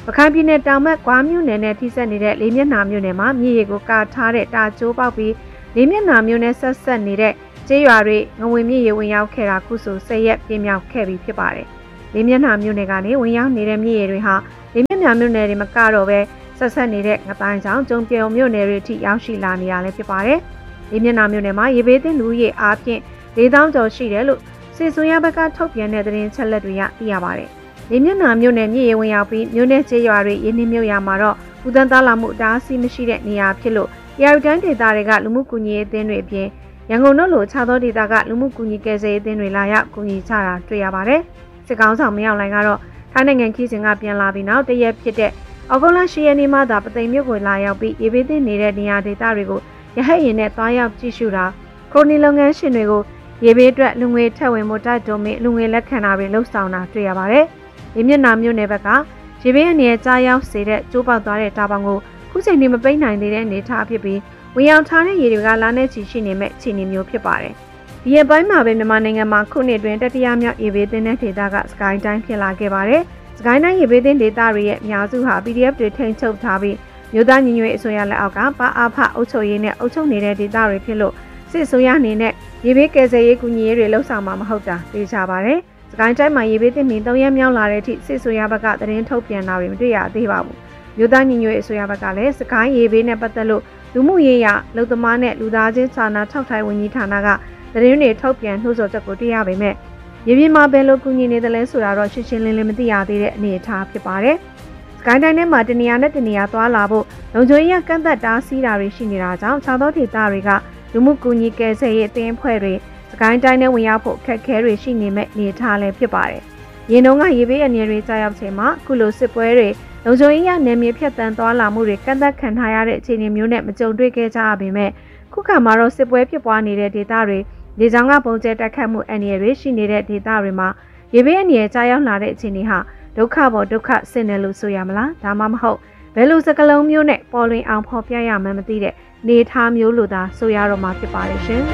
ပခိုင်ပြည်နယ်တောင်ဘက်ကွာမြို့နယ်နဲ့ထိစပ်နေတဲ့လေးမျက်နှာမြို့နယ်မှာမြေရီကိုကာထားတဲ့တာကျိုးပေါက်ပြီးလေးမျက်နှာမြို့နယ်ဆက်နေတဲ့ကျေးရွာတွေငဝင်မြေရီဝင်ရောက်ခဲ့တာခုဆို10ရက်ပြည့်မြောက်ခဲ့ပြီဖြစ်ပါတယ်။လေးမျက်နှာမြို့နယ်ကနေဝင်ရောက်နေတဲ့မြေရီတွေဟာလေးမျက်နှာမြို့နယ်တွေမကတော့ပဲဆက်နေတဲ့ငတိုင်းချောင်းကျုံပြုံမြို့နယ်တွေထိရောက်ရှိလာနေရလဲဖြစ်ပါတယ်။လေးမျက်နှာမြို့နယ်မှာရေဘေးသင့်လူရေအားဖြင့်4000ကျော်ရှိတယ်လို့စစ်ဆိုရဘက်ကထုတ်ပြန်တဲ့သတင်းချက်လက်တွေကသိရပါတယ်။လေးမျက်နှာမြို့နယ်မြေရီဝင်ရောက်ပြီးမြို့နယ်ကျေးရွာတွေရင်းနှီးမြုပ်ရမှာတော့ဦးတန်းသားလာမှုအတားအဆီးမရှိတဲ့နေရာဖြစ်လို့ရာယူတန်းဒေသတွေကလူမှုကူညီရေးအသင်းတွေအပြင်ရန်ကုန်တို့လိုခြားသောဒေသကလူမှုကူညီကယ်ဆယ်ရေးအသင်းတွေလာရောက်ကူညီကြတာတွေ့ရပါတယ်။စစ်ကောင်ဆောင်မရောက်လိုင်းကတော့ထိုင်းနိုင်ငံခီးစဉ်ကပြန်လာပြီးနောက်တရက်ဖြစ်တဲ့အောက်တိုဘာ10ရက်နေ့မှသာပသိမ်မြို့ကိုလာရောက်ပြီးရေဘေးသင့်နေတဲ့နေရာဒေသတွေကိုရဟတ်ယာဉ်နဲ့တွားရောက်ကြည့်ရှုတာခရိုနီလုပ်ငန်းရှင်တွေကိုရေဘေးအတွက်လူငွေထက်ဝင်မှုတိုက်တွန်းပြီးလူငွေလက်ခံတာတွေလှုပ်ဆောင်တာတွေ့ရပါတယ်။ဒီမျက်နှာမြို့နယ်ဘက်ကရေဘေးအနေနဲ့ကြားရောက်စေတဲ့ကျိုးပေါက်သွားတဲ့တာပေါင်ကိုခုချိန်ထိမပိတ်နိုင်သေးတဲ့အနေအထားဖြစ်ပြီးဝင်ရောက်ထားတဲ့ရေတွေကလာနေချီရှိနေမဲ့အခြေအနေမျိုးဖြစ်ပါတယ်။ဒီရက်ပိုင်းမှာပဲမြန်မာနိုင်ငံမှာခုနှစ်တွင်တတိယမြောက်ရေဘေးသင့်တဲ့ဒေသကစကိုင်းတိုင်းဖြစ်လာခဲ့ပါတယ်။စကိုင်းတိုင်းရေဘေးသင့်ဒေသတွေရဲ့အများစုဟာ PDF တွေထိန်းချုပ်ထားပြီးမြို့သားညီညွတ်ရေးအစိုးရလက်အောက်ကပါအားဖအုပ်ချုပ်ရေးနဲ့အုပ်ချုပ်နေတဲ့ဒေသတွေဖြစ်လို့စစ်အစိုးရအနေနဲ့ရေဘေးကယ်ဆယ်ရေးကူညီရေးတွေလှုပ်ဆောင်မှာမဟုတ်တာသိကြပါတယ်။စကိုင်းတိုင်းမှာရေဘေးသင့်ပြီး3ရက်မြောက်လာတဲ့အထိစစ်အစိုးရဘက်ကသတင်းထုတ်ပြန်တာတွေမတွေ့ရသေးပါဘူး။မြို့သားညီညွတ်ရေးအစိုးရဘက်ကလည်းစကိုင်းရေဘေးနဲ့ပတ်သက်လို့လူမှုရေးရလုံသမားနဲ့လူသားချင်းစာနာထောက်ထိုင်ဝန်ကြီးဌာနကသတင်းတွေထုတ်ပြန်နှိုးဆော်ချက်ကိုတွေ့ရပေမဲ့ရေပြင်မှာဘယ်လိုကူညီနေသလဲဆိုတာတော့ရှင်းရှင်းလင်းလင်းမသိရသေးတဲ့အနေအထားဖြစ်ပါတယ်။စကိုင်းတိုင်းထဲမှာတနေရာနဲ့တနေရာသွားလာဖို့လုံခြုံရေးကန့်သက်တားဆီးတာတွေရှိနေတာကြောင့်ခြားသောဒေသတွေကလူမှုကူညီကယ်ဆယ်ရေးအသင်းအဖွဲ့တွေစကိုင်းတိုင်းထဲဝင်ရောက်ဖို့အခက်အခဲတွေရှိနေမဲ့အနေအထားလည်းဖြစ်ပါတယ်။ရင်းနှုန်းကရေဘေးအနေတွေကြားရောက်ချိန်မှာခုလိုစစ်ပွဲတွေလုံခြုံရေးရနယ်မြေဖြတ်တန်းသွားလာမှုတွေကန့်သက်ခံထားရတဲ့အခြေအနေမျိုးနဲ့မကြုံတွေ့ခဲ့ကြရပေမဲ့ခုခါမှာတော့စစ်ပွဲဖြစ်ပွားနေတဲ့ဒေသတွေလေကြောင်းကပုံကျဲတိုက်ခတ်မှုအန္တရာယ်တွေရှိနေတဲ့ဒေသတွေမှာရေဘေးအန္တရာယ်ကြားရောက်လာတဲ့အခြေအနေဟာဒုက္ခပေါ်ဒုက္ခဆင့်တယ်လို့ဆိုရမလားဒါမှမဟုတ်ဘယ်လိုစကလုံးမျိုးနဲ့ပေါ်လွင်အောင်ဖော်ပြရမှန်းမသိတဲ့နေထားမျိုးလို့သာဆိုရတော့မှာဖြစ်ပါလိမ့်ရှင်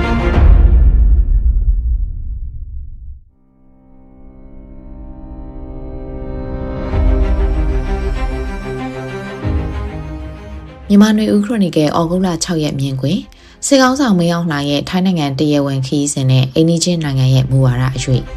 မြန်မာနွေဦးခရိုနီကယ်ဩဂုတ်လ6ရက်မြင်ကွင်းစစ်ကောင်းဆောင်မင်းအောင်လှိုင်ရဲ့ထိုင်းနိုင်ငံတရားဝင်ခီးစဉ်နဲ့အိန္ဒိချင်းနိုင်ငံရဲ့မူဝါဒအရွေ့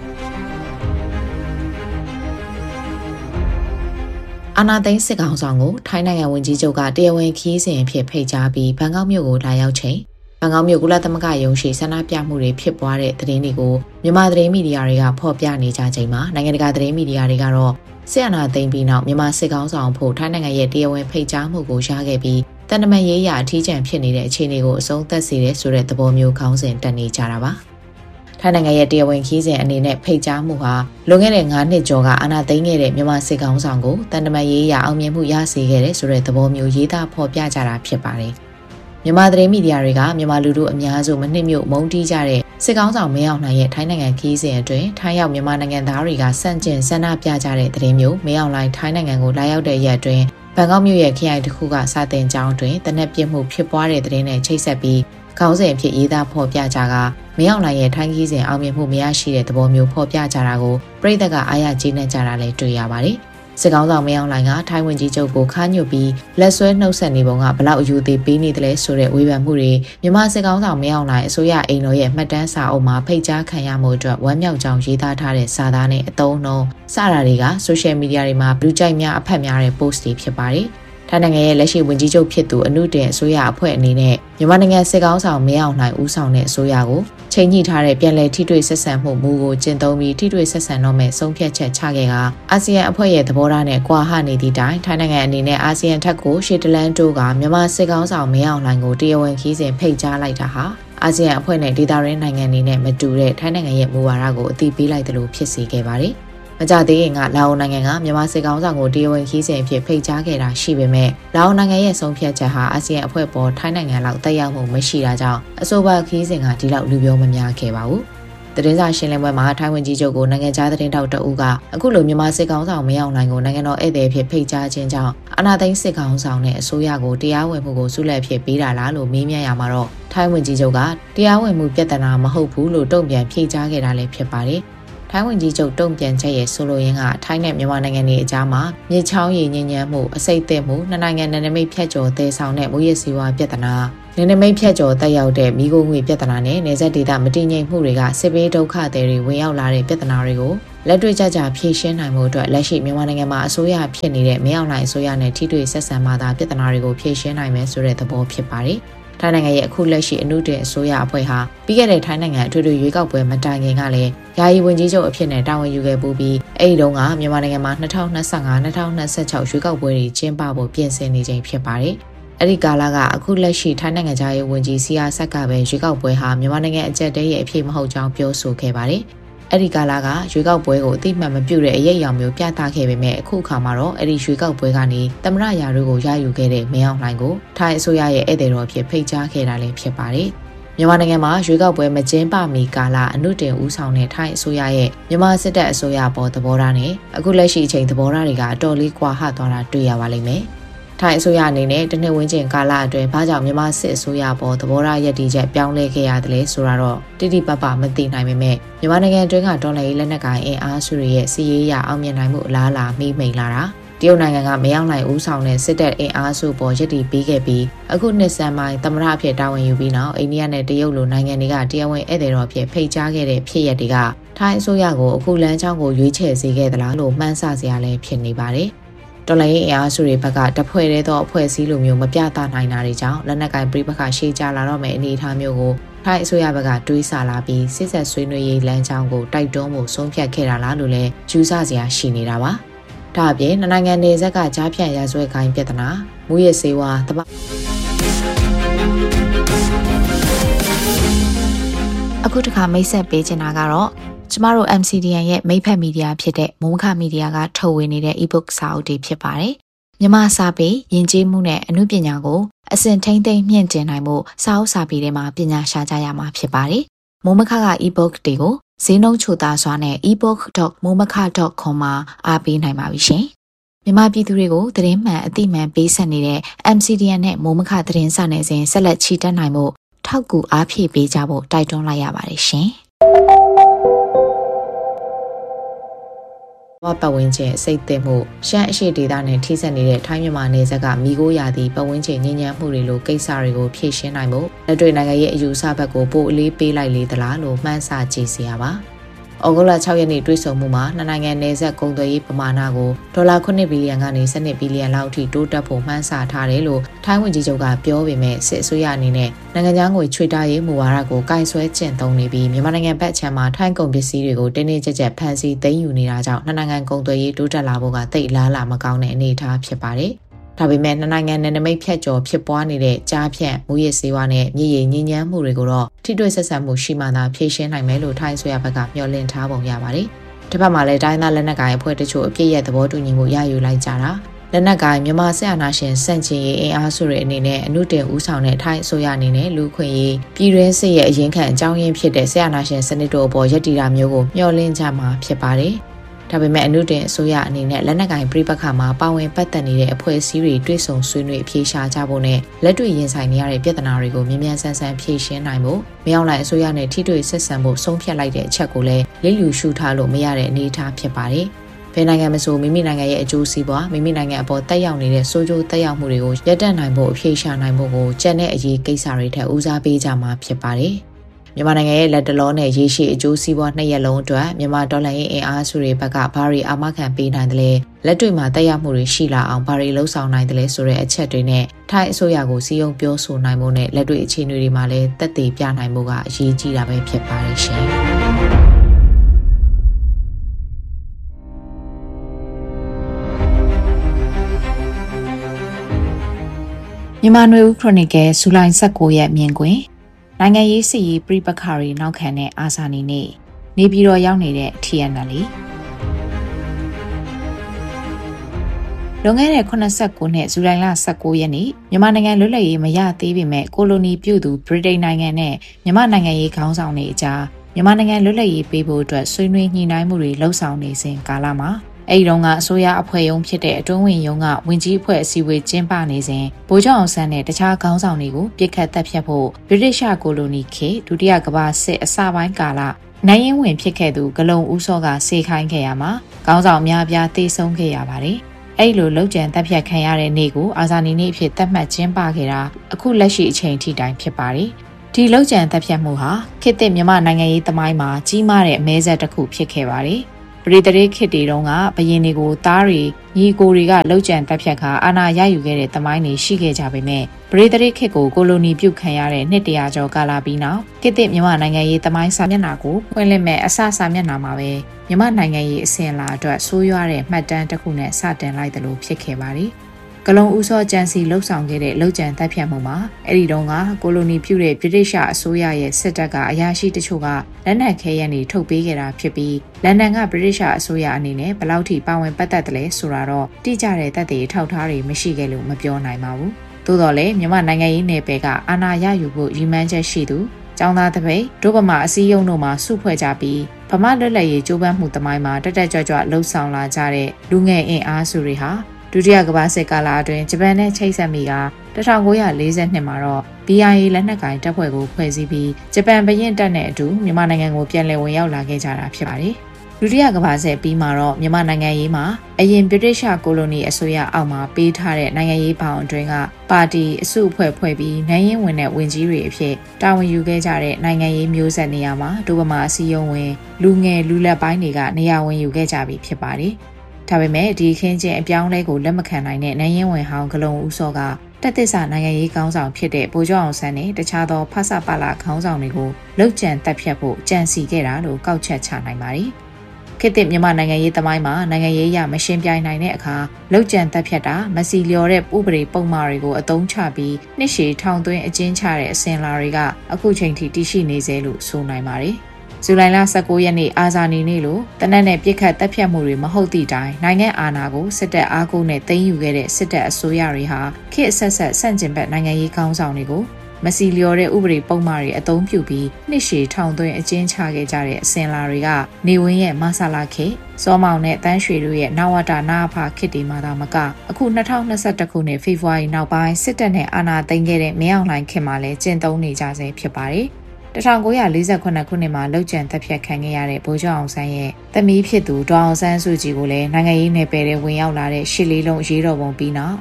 အာနာသိန်းစစ်ကောင်ဆောင်ကိုထိုင်းနိုင်ငံဝန်ကြီးချုပ်ကတရားဝင်ခီးစဉ်အဖြစ်ဖိတ်ကြားပြီးဘန်ကောက်မြို့ကိုလာရောက်ချိန်ဘန်ကောက်မြို့ကုလသမဂ္ဂရုံးရှိဆန္ဒပြမှုတွေဖြစ်ပွားတဲ့သတင်းတွေကိုမြန်မာသတင်းမီဒီယာတွေကဖော်ပြနေကြချိန်မှာနိုင်ငံတကာသတင်းမီဒီယာတွေကတော့စစ်အာဏာသိမ်းပြီးနောက်မြန်မာစစ်ကောင်ဆောင်ဖို့ထိုင်းနိုင်ငံရဲ့တရားဝင်ဖိတ်ကြားမှုကိုရခဲ့ပြီးတန်တမန်ရေးရာအထီးကျန်ဖြစ်နေတဲ့အခြေအနေကိုအဆုံးသတ်စေတဲ့ဆိုတဲ့သဘောမျိုးခေါင်းစဉ်တက်နေကြတာပါ။ထိုင်းနိုင်ငံရဲ့တရားဝင်ခီးစဉ်အနေနဲ့ဖိတ်ကြားမှုဟာလွန်ခဲ့တဲ့9နှစ်ကျော်ကအာဏာသိမ်းခဲ့တဲ့မြန်မာစစ်ကောင်ဆောင်ကိုတန်တမန်ရေးရာအောင်မြင်မှုရစေခဲ့တဲ့ဆိုတဲ့သဘောမျိုးရေးသားဖော်ပြကြတာဖြစ်ပါတယ်။မြန်မာသတင်းမီဒီယာတွေကမြန်မာလူထုအများစုမနှစ်မြို့မုန်းတီးကြတဲ့စစ်ကောင်ဆောင်မင်းအောင်လှိုင်ရဲ့ထိုင်းနိုင်ငံခီးစဉ်အတွင်းထိုင်းရောက်မြန်မာနိုင်ငံသားတွေကစန့်ကျင်ဆန္ဒပြကြတဲ့သတင်းမျိုးမင်းအောင်လှိုင်ထိုင်းနိုင်ငံကိုလာရောက်တဲ့ရက်အတွင်းဘန်ကောက်မြို့ရဲ့ခရိုင်တစ်ခုကစာတင်ကျောင်းတွင်တနက်ပြစ်မှုဖြစ်ပွားတဲ့သတင်းနဲ့ချိတ်ဆက်ပြီးခေါင်းစဉ်အဖြစ်ရေးသားဖော်ပြကြကမင်းအောင်လှိုင်ရဲ့ထိုင်းခီးစဉ်အောင်မြင်မှုမရရှိတဲ့သဘောမျိုးဖော်ပြကြတာကိုပြည်သက်ကအားရကျေနပ်ကြတာလည်းတွေ့ရပါတယ်။စစ်ကောင်ဆောင်မင်းအောင်လှိုင်ကထိုင်းဝန်ကြီးချုပ်ကိုခါညွတ်ပြီးလက်ဆွဲနှုတ်ဆက်နေပုံကဘလောက်အယူသေးပေးနေတယ်လဲဆိုတဲ့ဝေဖန်မှုတွေမြန်မာစစ်ကောင်ဆောင်မင်းအောင်လှိုင်အစိုးရအိမ်တော်ရဲ့မှတ်တမ်းစာအုပ်မှာဖိတ်ကြားခံရမှုအတွက်ဝမ်းမြောက်ကြောင်းရေးသားထားတဲ့စာသားနဲ့အသုံးအနှုန်းစတာတွေကဆိုရှယ်မီဒီယာတွေမှာလူကြိုက်များအဖက်များတဲ့ post တွေဖြစ်ပါတယ်။ထိုင်းနိုင်ငံရဲ့လက်ရှိဝန်ကြီးချုပ်ဖြစ်သူအနုတင်အစိုးရအဖွဲ့အနေနဲ့မြန်မာနိုင်ငံစစ်ကောင်ဆောင်မင်းအောင်လှိုင်ဦးဆောင်တဲ့အစိုးရကိုချိန်ညှိထားတဲ့ပြန်လည်ထိတွေ့ဆက်ဆံမှုမူကိုကျင့်သုံးပြီးထိတွေ့ဆက်ဆံတော့မဲ့ဆုံးဖြတ်ချက်ချခဲ့ကအာဆီယံအဖွဲ့ရဲ့သဘောထားနဲ့ကွာဟနေသည့်တိုင်ထိုင်းနိုင်ငံအနေနဲ့အာဆီယံထက်ကိုရှေ့တလန်းတိုးကမြန်မာစစ်ကောင်ဆောင်မင်းအောင်လှိုင်ကိုတရားဝင်ခီးစဉ်ဖိတ်ကြားလိုက်တာဟာအာဆီယံအဖွဲ့နဲ့ဒေသတွင်းနိုင်ငံတွေနဲ့မတူတဲ့ထိုင်းနိုင်ငံရဲ့မူဝါဒကိုအသိပေးလိုက်တယ်လို့ဖြစ်စေခဲ့ပါတယ်။မကြသေးခင်ကလာအိုနိုင်ငံကမြန်မာစစ်ကောင်ဆောင်ကိုတရားဝင်ခီးစဉ်အဖြစ်ဖိတ်ကြားခဲ့တာရှိပေမဲ့လာအိုနိုင်ငံရဲ့ဆုံးဖြတ်ချက်ဟာအာဆီယံအဖွဲ့ပေါ်ထိုင်းနိုင်ငံလောက်သက်ရောက်မှုမရှိတာကြောင့်အဆိုပါခီးစဉ်ကဒီလောက်လူပြောမများခဲ့ပါဘူး။သတင်းစာရှင်းလင်းပွဲမှာထိုင်းဝန်ကြီးချုပ်ကိုနိုင်ငံခြားသတင်းတောက်တအုပ်ကအခုလိုမြန်မာစစ်ကောင်ဆောင်မင်းအောင်လှိုင်ကိုနိုင်ငံတော်ဧည့်သည်ဖြစ်ဖိတ်ကြားခြင်းကြောင့်အာဏာသိမ်းစစ်ကောင်ဆောင်နဲ့အစိုးရကိုတရားဝင်မှုကိုဆုလက်ဖြစ်ပေးတာလားလို့မေးမြန်းရမှာတော့ထိုင်းဝန်ကြီးချုပ်ကတရားဝင်မှုပြဿနာမဟုတ်ဘူးလို့တုံ့ပြန်ဖြေကြားခဲ့တာလည်းဖြစ်ပါတယ်။ထိုင်းဝန်ကြီးချုပ်တုံ့ပြန်ချက်ရဲ့ဆိုလိုရင်းကထိုင်းနဲ့မြန်မာနိုင်ငံတွေအကြားမှာမြေချောင်းရည်ညဉ့်ညမ်းမှုအစိတ်အသင့်မှုနှစ်နိုင်ငံနယ်နိမိတ်ဖြတ်ကျော်တည်ဆောင်တဲ့မူရစီဝါပြဿနာနယ်နိမိတ်ဖြတ်ကျော်တက်ရောက်တဲ့မိခိုးငွေပြဿနာနဲ့နယ်စပ်ဒေသမတည်ငြိမ်မှုတွေကစစ်ဘေးဒုက္ခတွေဝင်ရောက်လာတဲ့ပြဿနာတွေကိုလက်တွေ့ကြဖြေရှင်းနိုင်မှုအတွက်လက်ရှိမြန်မာနိုင်ငံမှာအစိုးရဖြစ်နေတဲ့မင်းအောင်လှိုင်အစိုးရနဲ့ထိတွေ့ဆက်ဆံမှသာပြဿနာတွေကိုဖြေရှင်းနိုင်မယ်ဆိုတဲ့သဘောဖြစ်ပါတယ်။ထိုင်းနိုင်ငံရဲ့အခုလက်ရှိအနုတင်အစိုးရအဖွဲ့ဟာပြီးခဲ့တဲ့ထိုင်းနိုင်ငံအထွေထွေရွေးကောက်ပွဲမတိုင်ခင်ကလည်းယာယီဝန်ကြီးချုပ်အဖြစ်နဲ့တာဝန်ယူခဲ့ပြီးအဲဒီတုန်းကမြန်မာနိုင်ငံမှာ2025-2026ရွေးကောက်ပွဲတွေကျင်းပဖို့ပြင်ဆင်နေချိန်ဖြစ်ပါတယ်။အဲ့ဒီကာလကအခုလက်ရှိထိုင်းနိုင်ငံသားရေးဝန်ကြီးစီယာဆက်ကပဲရွေးကောက်ပွဲဟာမြန်မာနိုင်ငံအကြက်တဲရဲ့အဖြစ်မဟုတ်ကြောင်းပြောဆိုခဲ့ပါတယ်။အဲ့ဒီကာလကရွေးကောက်ပွဲကိုအတိအမှန်မပြုတဲ့အရေးအယောင်မျိုးပြသခဲ့ပေမဲ့အခုအခါမှာတော့အဲ့ဒီရွေးကောက်ပွဲကနေသမရရာတို့ကိုရယူခဲ့တဲ့မင်းအောင်လှိုင်ကိုထိုင်းအစိုးရရဲ့ဧည့်သည်တော်အဖြစ်ဖိတ်ကြားခဲ့တာလည်းဖြစ်ပါတယ်။မြန်မာနိုင်ငံမှာရွေးကောက်ပွဲမကျင်းပမီကာလအနုတင်ဦးဆောင်တဲ့ထိုင်းအစိုးရရဲ့မြန်မာစစ်တပ်အစိုးရပေါ်သဘောထားနဲ့အခုလက်ရှိအချိန်သဘောထားတွေကအတော်လေးကွာဟသွားတာတွေ့ရပါလိမ့်မယ်။ထိုင်းအစိုးရအနေနဲ့တစ်နှစ်ဝန်းကျင်ကာလအတွင်းဘာကြောင့်မြန်မာစစ်အစိုးရပေါ်သဘောထားရည်တည်ချက်ပြောင်းလဲခဲ့ရတယ်လဲဆိုတာတော့တိတိပပမသိနိုင်ပေမဲ့မြန်မာနိုင်ငံအတွင်းကဒေါ်လာရေးလက်နက်ကိုင်အင်အားစုတွေရဲ့စီးရေးရအောင်မြင်နိုင်မှုအလားအလာမိမိန်လာတာတရုတ်နိုင်ငံကမရောက်နိုင်ဦးဆောင်တဲ့စစ်တပ်အင်အားစုပေါ်ရည်တည်ပေးခဲ့ပြီးအခုနှစ်ဆန်းပိုင်းသမရအဖြစ်တာဝန်ယူပြီးနောက်အိန္ဒိယနဲ့တရုတ်လိုနိုင်ငံတွေကတရားဝင်ဧည့်သည်တော်ဖြစ်ဖိတ်ကြားခဲ့တဲ့ဖြစ်ရပ်တွေကထိုင်းအစိုးရကိုအခုလမ်းကြောင်းကိုရွေးချယ်စေခဲ့သလားလို့မှန်းဆစရာလည်းဖြစ်နေပါတယ်တော်လိုင်းအင်အားစုတွေဘက်ကတဖွဲ့သေးသောအဖွဲ့အစည်းလိုမျိုးမပြသနိုင်တာတွေကြောင့်လက်နက်ကိုင်ပြိပခါရှေ့ကျလာတော့မယ့်အနေအထားမျိုးကိုထိုင်းအစိုးရဘက်ကတွေးဆလာပြီးစစ်ဆက်ဆွေးနွေးရေးလမ်းကြောင်းကိုတိုက်တွန်းမှုဆုံးဖြတ်ခဲ့တာလားလို့လည်းယူဆစရာရှိနေတာပါ။ဒါအပြင်နိုင်ငံနယ်စပ်ကကြားဖြတ်ရာဇဝတ်ကိုင်းပြဿနာမူရစေဝါအခုတခါမိတ်ဆက်ပေးချင်တာကတော့ကျမတို့ MCDN ရဲ့မိတ်ဖက်မီဒီယာဖြစ်တဲ့မုံခမီဒီယာကထုတ်ဝေနေတဲ့ e-book စာအုပ်တွေဖြစ်ပါတယ်။မြန်မာစာပေယဉ်ကျေးမှုနဲ့အမှုပညာကိုအစဉ်ထိမ့်သိမ့်မြင့်တင်နိုင်မှုစာအုပ်စာပေတွေမှာပညာရှာကြရမှာဖြစ်ပါတယ်။မုံမခက e-book တွေကိုဈေးနှုန်းချိုသားစွာနဲ့ ebook.momaka.com မှာအားပေးနိုင်ပါပြီရှင်။မြန်မာပြည်သူတွေကိုသတင်းမှန်အသိမှန်ပေးဆက်နေတဲ့ MCDN နဲ့မုံမခသတင်းစာနယ်စဉ်ဆက်လက်ချီတက်နိုင်မှုထောက်ကူအားဖြည့်ပေးကြဖို့တိုက်တွန်းလိုက်ရပါတယ်ရှင်။ပတ်ဝန်းကျင်စိတ်သစ်မှုရှမ်းအရှိဒေသနဲ့ထိစပ်နေတဲ့ထိုင်းမြန်မာနယ်စပ်ကမိခိုးရာသီပတ်ဝန်းကျင်ငြိမ်းချမ်းမှုတွေလိုကိစ္စတွေကိုဖြေရှင်းနိုင်ဖို့လက်တွေ့နိုင်ငံရဲ့အယူဆဘက်ကိုပို့အလေးပေးလိုက်လေသလားလို့မှန်းဆကြည့်စရာပါ။ဩဂုတ်လ6ရက်နေ့တွေ့ဆုံမှုမှာနှစ်နိုင်ငံနယ်စပ်ကုန်သွယ်ရေးပမာဏကိုဒေါ်လာ9ဘီလီယံကနေ12ဘီလီယံလောက်အထိတိုးတက်ဖို့မှန်းဆထားတယ်လို့ထိုင်းဝန်ကြီးချုပ်ကပြောပေမဲ့စစ်အစိုးရအနေနဲ့နိုင်ငံခြားငွေချွေတာရေးမူဝါဒကိုကင်ဆွဲကျင့်သုံးနေပြီးမြန်မာနိုင်ငံဘက်ခြမ်းမှာထိုင်းကုန်ပစ္စည်းတွေကိုတင်းတင်းကြပ်ကြပ်ဖန်ဆီးသိမ်းယူနေတာကြောင့်နှစ်နိုင်ငံကုန်သွယ်ရေးတိုးတက်လာဖို့ကတိတ်လားလာမကောင်းတဲ့အနေအထားဖြစ်ပါတယ်။ဒါပေမဲ့နှစ်နိုင်ငံနယ်နိမိတ်ဖြတ်ကျော်ဖြစ်ပွားနေတဲ့ကြားဖြတ်မူရစ်စေဝါနဲ့မြေရည်ညဉ့်ညမ်းမှုတွေကိုတော့ထိတွေ့ဆက်ဆံမှုရှိမှသာဖြေရှင်းနိုင်မယ်လို့ထိုင်းဆိုရဘက်ကမျှော်လင့်ထားပုံရပါတယ်။တစ်ဖက်မှာလည်းတိုင်းသားလက်နက်ကိုင်အဖွဲ့တချို့အပြည့်ရဲ့သဘောတူညီမှုရယူလိုက်ကြတာလက်နက်ကိုင်မြန်မာစစ်အာဏာရှင်စန့်ကျင်ရေးအင်အားစုတွေအနေနဲ့အမှုတင်ဦးဆောင်တဲ့ထိုင်းအစိုးရအနေနဲ့လူခွင့်ရေးပြည်တွင်းစစ်ရဲ့အရင်ခံအကြောင်းရင်းဖြစ်တဲ့စစ်အာဏာရှင်စနစ်တို့အပေါ်ရည်တည်တာမျိုးကိုမျှော်လင့်ကြမှာဖြစ်ပါတယ်။ဒါပေမဲ့အမှုတင်အစိုးရအနေနဲ့လက်နက်ကိုင်ပြိပခါမှာပါဝင်ပတ်သက်နေတဲ့အဖွဲ့အစည်းတွေတွေ့ဆုံဆွေးနွေးအဖြေရှာကြဖို့နဲ့လက်တွေ့ရင်ဆိုင်နေရတဲ့ပြဿနာတွေကိုမြင်မြန်ဆန်ဆန်ဖြေရှင်းနိုင်ဖို့မရောက်လိုက်အစိုးရနဲ့ထိတွေ့ဆက်ဆံဖို့ဆုံးဖြတ်လိုက်တဲ့အချက်ကိုလည်းလစ်လျူရှုထားလို့မရတဲ့အနေအထားဖြစ်ပါတယ်။ဘယ်နိုင်ငံမဆိုမိမိနိုင်ငံရဲ့အကျိုးစီးပွားမိမိနိုင်ငံအပေါ်တက်ရောက်နေတဲ့ဆိုးကျိုးတက်ရောက်မှုတွေကိုရပ်တန့်နိုင်ဖို့အဖြေရှာနိုင်ဖို့ကိုကြံတဲ့အရေးကိစ္စတွေထက်ဦးစားပေးကြမှာဖြစ်ပါတယ်။မြန်မာနိုင်ငံရဲ့လက်တလောနဲ့ရေရှည်အကျိုးစီးပွားနှစ်ရက်လုံးအတွက်မြန်မာဒေါ်လာရေးအင်အားစုတွေဘက်ကဘာတွေအာမခံပေးနိုင်တယ်လဲလက်တွေ့မှာတက်ရောက်မှုတွေရှိလာအောင်ဘာတွေလှုံ့ဆော်နိုင်တယ်လဲဆိုတဲ့အချက်တွေနဲ့ထိုင်းအစိုးရကိုစီယုံပြောဆိုနိုင်ဖို့နဲ့လက်တွေ့အခြေအနေတွေမှာလည်းသက်သေပြနိုင်ဖို့ကအရေးကြီးတာပဲဖြစ်ပါတယ်ရှင်မြန်မာနွေဦးခရိုနီကယ်ဇူလိုင်19ရက်မြင်ကွင်းနိုင်ငံရေးစစ်ရေးပြပခါရီနောက်ခံတဲ့အာဇာနည်နေ့နေပြည်တော်ရောက်နေတဲ့ TNL လွန်ခဲ့တဲ့89နှစ်ဇူလိုင်လ19ရက်နေ့မြန်မာနိုင်ငံလွတ်လပ်ရေးမရသေးပေမဲ့ကိုလိုနီပြုသူဗြိတိန်နိုင်ငံနဲ့မြန်မာနိုင်ငံရေးခေါင်းဆောင်တွေအကြားမြန်မာနိုင်ငံလွတ်လပ်ရေးပေးဖို့အတွက်ဆွေးနွေးညှိနှိုင်းမှုတွေလှုပ်ဆောင်နေစဉ်ကာလမှာအဲဒီတုန်းကအစိုးရအဖွဲ့ရုံးဖြစ်တဲ့အတွင်းဝင်ရုံးကဝင်ကြီးအဖွဲ့အစည်းအဝေးကျင်းပနေစဉ်ဗိုလ်ချုပ်အောင်ဆန်းနဲ့တခြားခေါင်းဆောင်တွေကိုပြစ်ခတ်တပ်ဖြတ်ဖို့ဗြိတိရှကိုလိုနီခေတ်ဒုတိယကမ္ဘာစစ်အစပိုင်းကာလနိုင်ရင်ဝင်ဖြစ်ခဲ့သူဂလုံဦးစောကစေခိုင်းခဲ့ရမှာခေါင်းဆောင်အများပြားတေဆုံးခဲ့ရပါတယ်။အဲ့လိုလောက်ကျန်တပ်ဖြတ်ခံရတဲ့နေ့ကိုအာဇာနည်နေ့အဖြစ်သတ်မှတ်ကျင်းပခဲ့တာအခုလက်ရှိအချိန်ထိတိုင်ဖြစ်ပါတယ်။ဒီလောက်ကျန်တပ်ဖြတ်မှုဟာခေတ်သစ်မြန်မာနိုင်ငံရေးသမိုင်းမှာကြီးမားတဲ့အမဲဆက်တစ်ခုဖြစ်ခဲ့ပါတယ်။ပရိသေခေတ်တွေတုန်းကဘရင်တွေကိုသားတွေညီကိုတွေကလောက်ကျန်တပ်ဖြတ်ခါအာဏာရယူခဲ့တဲ့သမိုင်းတွေရှိခဲ့ကြပေမဲ့ပရိသေခေတ်ကိုကိုလိုနီပြုတ်ခံရတဲ့နှစ်တရာကျော်ကာလပြီးနောက်ခေတ်သစ်မြန်မာနိုင်ငံရေးသမိုင်းစာမျက်နှာကိုဖွင့်လှစ်မဲ့အစစာမျက်နှာမှာပဲမြန်မာနိုင်ငံရေးအစဉ်အလာအတွက်ဆိုးရွားတဲ့မှတ်တမ်းတစ်ခုနဲ့စတင်လိုက်တယ်လို့ဖြစ်ခဲ့ပါတယ်။ကလုံဦးစောကျန်စီလှုပ်ဆောင်ခဲ့တဲ့လောက်ကျန်တပ်ဖြတ်မှုမှာအဲ့ဒီတုန်းကကိုလိုနီပြုတဲ့ဗြိတိရှအစိုးရရဲ့စစ်တပ်ကအရာရှိတချို့ကလက်နက်ခဲယမ်းတွေထုတ်ပေးခဲ့တာဖြစ်ပြီးလန်ဒန်ကဗြိတိရှအစိုးရအနေနဲ့ဘယ်လောက်ထိပါဝင်ပတ်သက်တယ်လဲဆိုတာတော့တိကျတဲ့သက်သေအထောက်အထားတွေမရှိခဲ့လို့မပြောနိုင်ပါဘူး။သို့တော်လည်းမြန်မာနိုင်ငံရေးနယ်ပယ်ကအာဏာရယူဖို့ရည်မှန်းချက်ရှိသူကျောင်းသားတပိတ်ဒုဗမာအစည်းအရုံးတို့မှစုဖွဲ့ကြပြီးဗမာလွတ်လပ်ရေးကြိုးပမ်းမှုသမိုင်းမှာတက်ကြွလှုပ်ဆောင်လာကြတဲ့လူငယ်အင်အားစုတွေဟာဒုတိယကမ္ဘာစစ်ကာလအတွင်းဂျပန်နဲ့ချိတ်ဆက်မိက1942မှာတော့ BIA လက်နက်ကင်တပ်ဖွဲ့ကိုဖွဲ့စည်းပြီးဂျပန်ဘရင်တပ်နဲ့အတူမြန်မာနိုင်ငံကိုပြန်လည်ဝင်ရောက်လာခဲ့ကြတာဖြစ်ပါတယ်။ဒုတိယကမ္ဘာစစ်ပြီးမှာတော့မြန်မာနိုင်ငံရေးမှာအရင်ဗြိတိရှကိုလိုနီအစိုးရအောက်မှာပေးထားတဲ့နိုင်ငံရေးဘောင်အတွင်းကပါတီအစုအဖွဲ့ဖွဲ့ပြီးနိုင်ရင်ဝင်တဲ့ဝင်ကြီးတွေအဖြစ်တာဝန်ယူခဲ့ကြတဲ့နိုင်ငံရေးမျိုးဆက်နေရာမှာဒုဗမာအစည်းအရုံးဝင်လူငယ်လူလက်ပိုင်းတွေကနေရာဝင်ယူခဲ့ကြပြီဖြစ်ပါတယ်။ဒါပေမဲ့ဒီခင်းချင်းအပြောင်းလဲကိုလက်မခံနိုင်တဲ့နိုင်ရင်ဝင်ဟောင်းဂလုံဦးစောကတက်သစ္စာနိုင်ငံရေးခေါင်းဆောင်ဖြစ်တဲ့ဗိုလ်ချုပ်အောင်ဆန်းနဲ့တခြားသောဖဆပလခေါင်းဆောင်တွေကိုလှုပ်ကြံတက်ဖြတ်ဖို့ကြံစီခဲ့တာလို့ကောက်ချက်ချနိုင်ပါတယ်။ခေတ်သစ်မြန်မာနိုင်ငံရေးသမိုင်းမှာနိုင်ငံရေးအရမရှင်းပြနိုင်တဲ့အခါလှုပ်ကြံတက်ဖြတ်တာမစီလျော်တဲ့ဥပဒေပုံမှားတွေကိုအသုံးချပြီးနှစ်ရှည်ထောင်သွင်းအကျဉ်းချတဲ့အစဉ်လာတွေကအခုချိန်ထိတည်ရှိနေစေလို့ဆိုနိုင်ပါတယ်။ဇူလိုင်လ19ရက်နေ့အာဇာနည်နေ့လို့တနက်နဲ့ပြစ်ခတ်တပ်ဖြတ်မှုတွေမဟုတ်သည့်တိုင်နိုင်ငံအာဏာကိုစစ်တပ်အားကိုးနဲ့သိမ်းယူခဲ့တဲ့စစ်တပ်အစိုးရတွေဟာခေတ်အဆက်ဆက်ဆန့်ကျင်ဘက်နိုင်ငံရေးခေါင်းဆောင်တွေကိုမစီလျော်တဲ့ဥပဒေပုံမှားတွေအသုံးပြုပြီးနှစ်ရှည်ထောင်သွင်းအကျဉ်းချခဲ့ကြတဲ့အစဉ်လာတွေကနေဝင်းရဲ့မဆလာခေတ်စောမောင်နဲ့တန်းရွှေတို့ရဲ့နဝတာနာဖခေတ်တွေမှာသာမကအခု2021ခုနှစ်ဖေဖော်ဝါရီနောက်ပိုင်းစစ်တပ်နဲ့အာဏာသိမ်းခဲ့တဲ့မင်းအောင်လှိုင်ခေတ်မှာလည်းကျင့်သုံးနေကြဆဲဖြစ်ပါတယ်။1948ခုနှစ်မှာလှုပ်ကြံတပ်ဖြတ်ခံခဲ့ရတဲ့ဗိုလ်ချုပ်အောင်ဆန်းရဲ့သမီးဖြစ်သူဒေါအောင်ဆန်းစုကြည်ကိုလည်းနိုင်ငံရေးနယ်ပယ်ထဲဝင်ရောက်လာတဲ့ရှစ်လေးလုံးအရေးတော်ပုံပြီးနောက်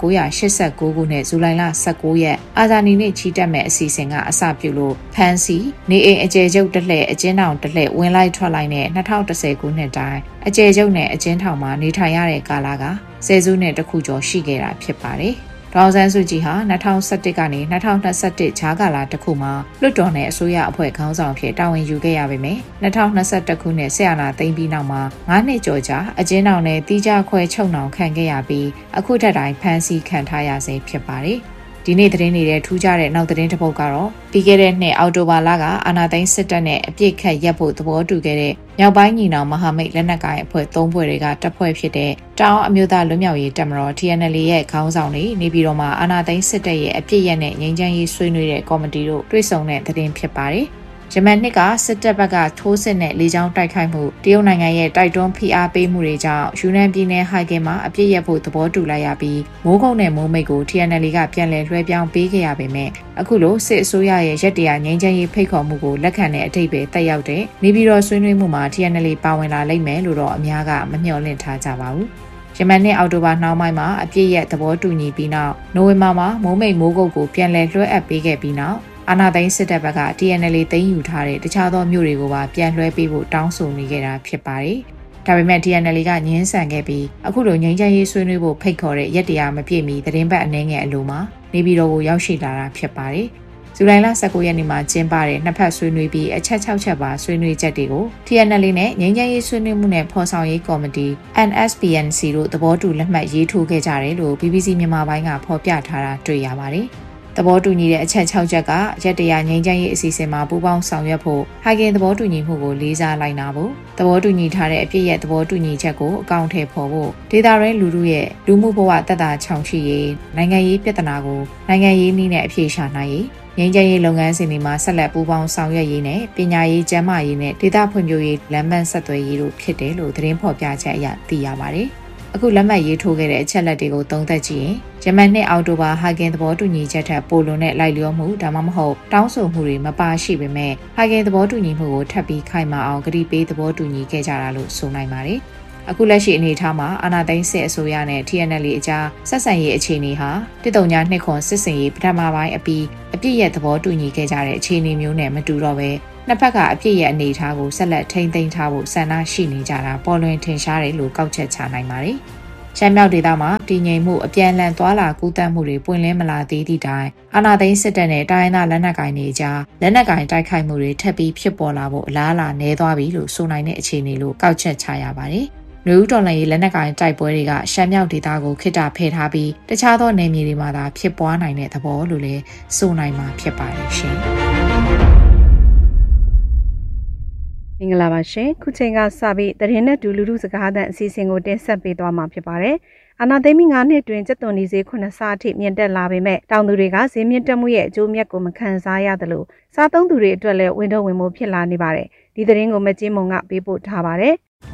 1989ခုနှစ်ဇူလိုင်လ19ရက်အာဇာနည်နေ့ချီတက်မဲ့အစီအစဉ်ကအစပြုလို့ဖန်စီနေအိမ်အကျယ်ချုပ်တစ်လှည့်အကျဉ်းထောင်တစ်လှည့်ဝင်လိုက်ထွက်လိုက်နဲ့2010ခုနှစ်တိုင်းအကျယ်ချုပ်နဲ့အကျဉ်းထောင်မှာနေထိုင်ရတဲ့ကာလကဆယ်စုနှစ်တစ်ခုကျော်ရှိခဲ့တာဖြစ်ပါတယ်။ဒေါအောင်ဆန်းစုကြည်ဟာ2011ကနေ2021ဂျာကာလာတစ်ခုမှာလွှတ်တော်နယ်အစိုးရအဖွဲ့ခေါင်းဆောင်ဖြစ်တာဝန်ယူခဲ့ရပေမယ့်2021ခုနှစ်ဆရာနာသိမ်းပြီးနောက်မှာ9နှစ်ကျော်ကြာအကျဉ်းထောင်နဲ့တီးခြားခွဲချုပ်နှောင်ခံခဲ့ရပြီးအခုထက်တိုင်ဖမ်းဆီးခံထားရဆဲဖြစ်ပါတယ်။ဒီနေ့သတင်းတွေထူးခြားတဲ့နောက်သတင်းတစ်ပုဒ်ကတော့ပြီးခဲ့တဲ့နှစ်အောက်တိုဘာလကအာဏာသိမ်းစစ်တပ်နဲ့အပြစ်ခတ်ရပ်ဖို့သဘောတူခဲ့တဲ့မြောက်ပိုင်းညီနောင်မဟာမိတ်လက်နက်ကိုင်အဖွဲ့3ဖွဲ့တွေကတပ်ဖွဲ့ဖြစ်တဲ့တောင်အမျိုးသားလွတ်မြောက်ရေးတပ်မတော် TNL ရဲ့ခေါင်းဆောင်တွေနေပြည်တော်မှာအာဏာသိမ်းစစ်တပ်ရဲ့အပြစ်ရက်နဲ့ငြိမ်းချမ်းရေးဆွေးနွေးတဲ့ကော်မတီတို့တွေ့ဆုံတဲ့သတင်းဖြစ်ပါတယ်။ဂျမန်နှစ်ကစစ်တပ်ဘက်ကထိုးစစ်နဲ့လေကြောင်းတိုက်ခိုက်မှုတရုတ်နိုင်ငံရဲ့တိုက်တွန်းဖိအားပေးမှုတွေကြောင့်ယူနန်ပြည်နယ်ဟိုက်ကင်မှာအပြစ်ရက်ဖို့သဘောတူလိုက်ရပြီးမိုးကုတ်နဲ့မိုးမိတ်ကို TNL ကပြန်လည်လွှဲပြောင်းပေးခဲ့ရပေမဲ့အခုလိုစစ်အစိုးရရဲ့ရက်တရာငြိမ်းချမ်းရေးဖိတ်ခေါ်မှုကိုလက်ခံတဲ့အထိပ္ပယ်တက်ရောက်တဲ့နေပြည်တော်ဆွေးနွေးမှုမှာ TNL ပါဝင်လာလိမ့်မယ်လို့တော့အများကမမျှော်လင့်ထားကြပါဘူး။ဂျမန်နဲ့အောက်တိုဘာနှောင်းပိုင်းမှာအပြစ်ရက်သဘောတူညီပြီးနောက်နိုဝင်ဘာမှာမိုးမိတ်မိုးကုတ်ကိုပြန်လည်လွှဲအပ်ပေးခဲ့ပြီးနောက်အာဏာသိမ်းစစ်တပ်ဘက်က TNL သိမ်းယူထားတဲ့တခြားသောမြို့တွေကိုပါပြန်လွှဲပေးဖို့တောင်းဆိုနေခဲ့တာဖြစ်ပါတယ်။ဒါပေမဲ့ TNL ကငြင်းဆန်ခဲ့ပြီးအခုလိုငြိမ်းချမ်းရေးဆွေးနွေးဖို့ဖိတ်ခေါ်တဲ့ရက်တရာမပြည့်မီသတင်းပတ်အနည်းငယ်အလိုမှာနေပြည်တော်ကိုရောက်ရှိလာတာဖြစ်ပါတယ်။ဇူလိုင်လ19ရက်နေ့မှာကျင်းပတဲ့နှစ်ဖက်ဆွေးနွေးပြီးအချက်6ချက်ပါဆွေးနွေးချက်တွေကို TNL နဲ့ငြိမ်းချမ်းရေးဆွေးနွေးမှုနဲ့ဖော်ဆောင်ရေးကော်မတီ NSPNC တို့သဘောတူလက်မှတ်ရေးထိုးခဲ့ကြတယ်လို့ BBC မြန်မာပိုင်းကဖော်ပြထားတာတွေ့ရပါတယ်။သဘောတူညီတဲ့အချက်6ချက်ကရက်တရာငြိမ်းချမ်းရေးအစီအစဉ်မှာပူးပေါင်းဆောင်ရွက်ဖို့ဟိုက်ကင်သဘောတူညီမှုကိုလေးစားလိုက်နာဖို့သဘောတူညီထားတဲ့အပြည့်ရဲ့သဘောတူညီချက်ကိုအကောင့်ထဲပေါ်ဖို့ဒေတာရဲလူထုရဲ့လူမှုဘဝတက်တာချောင်ရှိရေးနိုင်ငံရေးပြဿနာကိုနိုင်ငံရေးနည်းနဲ့အဖြေရှာနိုင်ရေးငြိမ်းချမ်းရေးလုပ်ငန်းစဉ်တွေမှာဆက်လက်ပူးပေါင်းဆောင်ရွက်ရေးနဲ့ပညာရေးကျန်းမာရေးနဲ့ဒေသဖွံ့ဖြိုးရေးလမ်းမဆက်သွယ်ရေးတို့ဖြစ်တယ်လို့သတင်းဖော်ပြချက်အရသိရပါတယ်။အခုလက်မှတ်ရေးထိုးခဲ့တဲ့အချက်လက်တွေကိုသုံးသပ်ကြည့်ရင်ဂျမန်နဲ့အော်တိုဘာဟာဂင်သဘောတူညီချက်ထက်ပိုလွန်တဲ့လိုက်လျောမှုဒါမှမဟုတ်တောင်းဆိုမှုတွေမပါရှိပေမဲ့ဟာဂင်သဘောတူညီမှုကိုထပ်ပြီးခိုင်မာအောင်ကတိပေးသဘောတူညီခဲ့ကြတာလို့ဆိုနိုင်ပါတယ်။အခုလက်ရှိအနေအထားမှာအာဏာသိမ်းစစ်အစိုးရနဲ့ TNL အကြားဆက်ဆံရေးအခြေအနေဟာ139ခွန်စစ်စင်ရေးပထမပိုင်းအပြီးအပြစ်ရဲ့သဘောတူညီခဲ့ကြတဲ့အခြေအနေမျိုးနဲ့မတူတော့ဘဲနှစ်ဖက်ကအပြစ်ရဲ့အနေအထားကိုဆက်လက်ထိန်းသိမ်းထားဖို့ဆန္ဒရှိနေကြတာပေါ်လွင်ထင်ရှားတယ်လို့ကောက်ချက်ချနိုင်ပါတယ်။ရှမ်းမြောက်ဒေသမှာတည်ငြိမ်မှုအပြန်အလှန်သွာလာကူးသန်းမှုတွေပွင့်လင်းမလာသေးသည့်တိုင်အာဏာသိမ်းစစ်တပ်နဲ့တိုင်းရင်းသားလက်နက်ကိုင်တွေကြားလက်နက်ကိုင်တိုက်ခိုက်မှုတွေထပ်ပြီးဖြစ်ပေါ်လာဖို့အလားအလာနည်းသွားပြီလို့ဆိုနိုင်တဲ့အခြေအနေလို့ကောက်ချက်ချရပါတယ်။နယူးဒေါ်လာရေးလက်နက်ကိုင်တိုက်ပွဲတွေကရှမ်းမြောက်ဒေသကိုခိတ္တဖယ်ထားပြီးတခြားသောနယ်မြေတွေမှာသာဖြစ်ပွားနိုင်တဲ့သဘောလို့လည်းဆိုနိုင်မှာဖြစ်ပါတယ်ရှင်။မင်္ဂလာပါရှင်ခုချိန်ကစပြီးသတင်းနဲ့ဒူလူလူစကားသံအစီအစဉ်ကိုတင်ဆက်ပေးသွားမှာဖြစ်ပါတယ်အာနာသိမ်း9နှစ်တွင်ကျပ်သွန်ဒီဈေး9ဆအထိမြင့်တက်လာပေမဲ့တောင်သူတွေကဈေးမြင့်တက်မှုရဲ့အကျိုးမြတ်ကိုမခံစားရသလိုစားသုံးသူတွေအတွက်လည်းဝန်ထုတ်ဝန်ပိုးဖြစ်လာနေပါတယ်ဒီသတင်းကိုမကျင်းမုံကပေးပို့ထားပါတယ်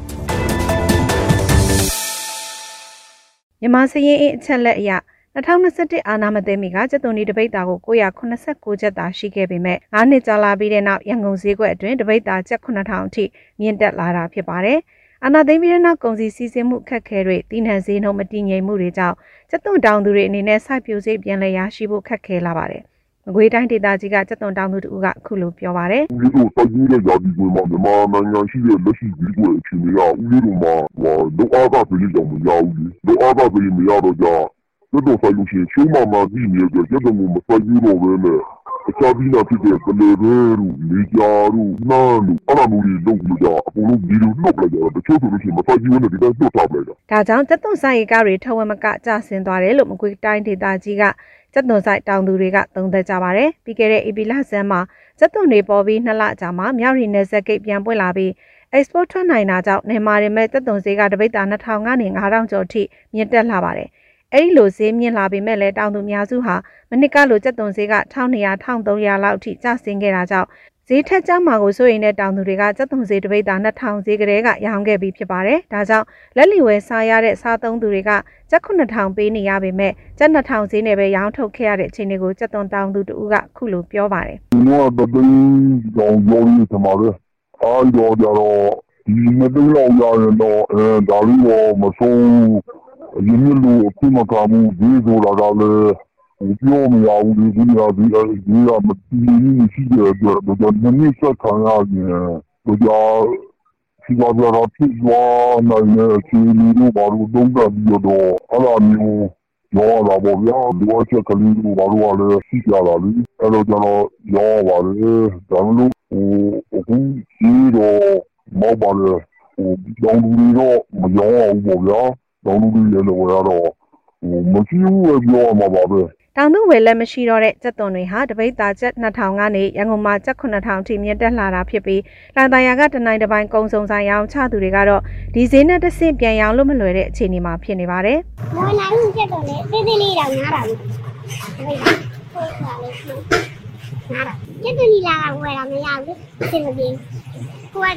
မြန်မာစရင်အချက်လက်အရ2021အာနာမသိမီကကျပ်သွန်ဒီတပိတ်တာကို989ကျပ်သာရှိခဲ့ပေမဲ့9နှစ်ကြာလာပြီးတဲ့နောက်ရန်ကုန်ဈေးကွက်အတွင်းတပိတ်တာကျပ်9000အထိမြင့်တက်လာတာဖြစ်ပါတယ်။အာနာသိမီရဲ့နောက်ကုန်စည်စီးဆင်းမှုခက်ခဲတွေတည်နှံဈေးနှုန်းမတည်ငြိမ်မှုတွေကြောင့်ကျပ်သွန်တောင်သူတွေအနေနဲ့စိုက်ပျိုးစိတ်ပြန်လည်ရရှိဖို့ခက်ခဲလာပါတယ်။မကွေးတိုင်းဒေသကြီးကကျပ်သွန်တောင်သူတို့ကအခုလိုပြောပါတယ်။ဒီလိုစိုက်ပျိုးတဲ့ယာဒီတွေမှာမြန်မာနိုင်ငံရှိတဲ့လက်ရှိဈေးကွက်အခြေအနေကဦးလေးတို့မှာလောအားကပြည်ကြောင်မရဘူး။လောအားကပြည်မရတော့ကြကျတော့ဆိုင်လို့ရှိရင်ချိုးမှပြီးနေတဲ့ကျတော့မစိုက်ဘူးတော့ပဲနဲ့အချာပြီးတော့ဖြစ်တဲ့ကလေးတွေလေကြာတို့နားတို့အဲ့လိုမျိုးတွေလုပ်လို့ကြအကုန်လုံးဒီလိုနှုတ်လိုက်ကြတော့တချို့ဆိုလို့ရှိရင်မစိုက်ဘူးနဲ့ဒီတိုင်းနှုတ်ထားလိုက်တာဒါကြောင့်ကျက်သွန်ဆိုင်ကားတွေထဝမကကျဆင်းသွားတယ်လို့မကွေးတိုင်းဒေသကြီးကကျက်သွန်ဆိုင်တောင်သူတွေကသုံးသပ်ကြပါတယ်ပြီးခဲ့တဲ့ AP လဆန်းမှာကျက်သွန်တွေပေါ်ပြီး2လကြာမှာမြောက်ရီနယ်စပ်ဂိတ်ပြန်ပွင့်လာပြီး export ထွက်နိုင်တာကြောင့်နေမာတွေမဲ့ကျက်သွန်ဈေးကတပိတ်တာ2000ကနေ9000ကျော်အထိမြင့်တက်လာပါတယ်အဲ့ဒီလိုဈေးမြင့်လာပေမဲ့လည်းတောင်သူများစုဟာမနစ်ကလိုကျပ်သွန်ဈေးက1200 1300လောက်အထိကျဆင်းခဲ့တာကြောင့်ဈေးထက်ကျမှာကိုစိုးရိမ်တဲ့တောင်သူတွေကကျပ်သွန်ဈေးတပိတ်တာ2000ဈေးကလေးကရောင်းခဲ့ပြီးဖြစ်ပါတယ်။ဒါကြောင့်လက်လီဝယ်စားရတဲ့စားသုံးသူတွေကကျပ်9000ပေးနေရပေမဲ့ကျပ်2000ဈေးနဲ့ပဲရောင်းထုတ်ခဲ့ရတဲ့အခြေအနေကိုကျပ်သွန်တောင်သူတို့ကခုလိုပြောပါတယ်။ဒီတော့တပိတ်ရောင်းရည်သမားတွေအားရောကြတော့ဒီမသိလောက်ရရင်တော့ဒါလေးတော့မဆုံးရင်းနှီးလို့အခုမှကမှုဒီဆိုတာကလည်းပြောမရဘူးဒီကမတည်နေရှိတဲ့အတွက်တော့နည်းနည်းဆက်ခံရရင်တော့ဒီမှာတော့ဖြစ်သွားနိုင်တဲ့အခြေအနေတွေဘာလို့တုံးတက်ပြီးတော့အဲ့လိုမျိုးရောလာပေါ့ဗျာဒီဝချက်ကလေးတွေဘာလို့လဲရှိကြတာလေအဲ့တော့ကျွန်တော်ရောပါလေဒါမှမဟုတ်အခုကြီးတော့မောက်ပါလေတောင်းလူတော့မရောအောင်ပေါ့ဗျာတောင်းလူတွေလည်းဝယ်ရတော့မရှိဘူးပဲပြောရမှာပါပဲတောင်သူဝယ်လည်းမရှိတော့တဲ့ကျက်သွန်တွေဟာတပိတ်တာကျပ်2000ကနေရန်ကုန်မှာကျပ်9000ထိမြင့်တက်လာတာဖြစ်ပြီးလန်တရာကတနိုင်တစ်ပိုင်းကုံစုံဆိုင်ရောင်းချသူတွေကတော့ဒီဈေးနဲ့တစ်ဆင့်ပြန်ရောင်းလို့မလွယ်တဲ့အခြေအနေမှာဖြစ်နေပါတယ်။မဝင်နိုင်ဘူးကျက်သွန်လေသေးသေးလေးတောင်ငားတာဘူး။ဟုတ်ပါဘူး။ဟုတ်ပါလေ။ငားတာကျက်သွန်ဒီလာကဝယ်တာမရဘူး။အဆင်မပြေဘူး။ကိုက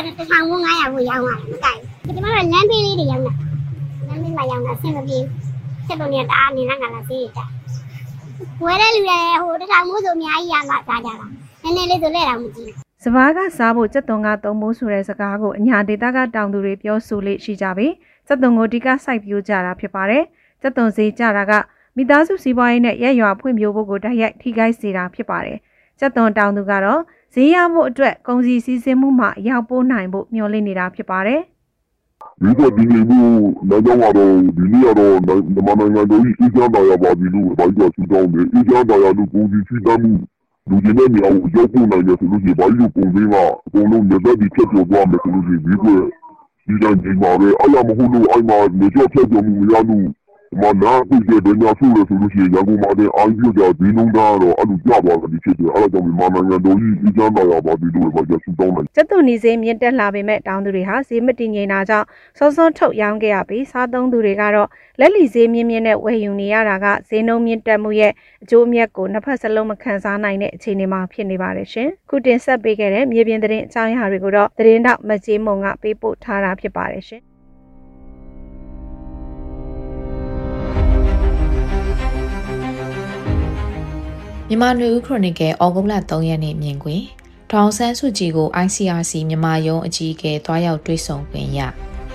1500ကိုရောင်းတာမကြိုက်ဘူး။ဒီမှာလမ်းပေးလေးတွေရောင်းတာ။လမ်းပေးမှာရောင်းတာအဆင်မပြေဘူး။ကျက်သွန်တွေကတအားနေလာဈေးကြ။ဝယ်တဲ့လူတွေဟိုတစ်ထောင်မိုးဆိုအများကြီးရမှစားကြတာနည်းနည်းလေးဆိုလဲတာမကြည့်စဘာကစားဖို့ကျက်သွန်ကသုံးဖို့ဆိုတဲ့စကားကိုအညာဒေတာကတောင်သူတွေပြောဆိုလေရှိကြပြီးကျက်သွန်ကိုဒီကစိုက်ပြိုးကြတာဖြစ်ပါတယ်ကျက်သွန်ဈေးကြတာကမိသားစုစီးပွားရေးနဲ့ရက်ရွာဖွံ့ဖြိုးဖို့ကိုတိုက်ရိုက်ထိခိုက်စေတာဖြစ်ပါတယ်ကျက်သွန်တောင်သူကတော့ဈေးရဖို့အတွက်ကုန်စည်စည်းစိမ်မှုမှာရောက်ပို့နိုင်ဖို့မျှော်လင့်နေတာဖြစ်ပါတယ်ဒီကဒီလိုမျိုးတော့ဒီနေ့တော့မြန်မာနိုင်ငံတော်ကြီးအကြမ်းတော်ရပါပြီလို့ဘာကြီးကဆူတောင်းတယ်အကြမ်းတော်ရလို့ကိုကြီးချီတမ်းမှုလူကြီးနဲ့မြောက်ရောက်ဖို့နိုင်တယ်ဆိုလို့ရှိရင်ဘာကြီးကိုပုံသေးကအကုန်လုံးလက်သက်ပြီးဖြတ်ကျော်သွားမယ်ဆိုလို့ရှိရင်ဒီကွဒီတိုင်းဒီမှာပဲအလားမဟုတ်လို့အိုင်မှာနေကျော်ဖြတ်ကျော်မှုမရလို့မနာကိုကြတဲ့ညာဆိုလို့ဆိုလို့ရှိရင်ရန်ကုန်မှာတဲ့အာရုံကြဒီလုံးသားတော့အဲ့လိုကြပါလို့ဖြစ်တယ်အဲ့ဒါကြောင့်မြန်မာနိုင်ငံတော်ကြီးအကြမ်းတော်ရပါပြီလို့ဘာကြီးဆူတောင်းတယ်ကျက်သွန်နီဈေးမြင့်တက်လာပေမဲ့တောင်သူတွေဟာဈေးမတည်ငြိမ်တာကြောင့်စောစောထုတ်ရောင်းခဲ့ရပြီးစားသုံးသူတွေကတော့လက်လီဈေးမြင့်မြင့်နဲ့ဝယ်ယူနေရတာကဈေးနှုန်းမြင့်တက်မှုရဲ့အကျိုးအမြတ်ကိုနှစ်ဖက်စလုံးမခံစားနိုင်တဲ့အခြေအနေမှာဖြစ်နေပါတယ်ရှင်ခုတင်ဆက်ပေးခဲ့တဲ့မြေပြင်သတင်းအကြောင်းအရာတွေကိုတော့သတင်းတောက်မကြေးမုံကပေးပို့ထားတာဖြစ်ပါတယ်ရှင်မြန်မာနွေဦးခရိုနီကယ်ဩဂုတ်လ3ရက်နေ့မြင်ကွင်းဒေါအောင်ဆန်းစုကြည်ကို ICRC မြန်မာရုံးအကြီးအကဲတွားရောက်တွေ့ဆုံခွင့်ရ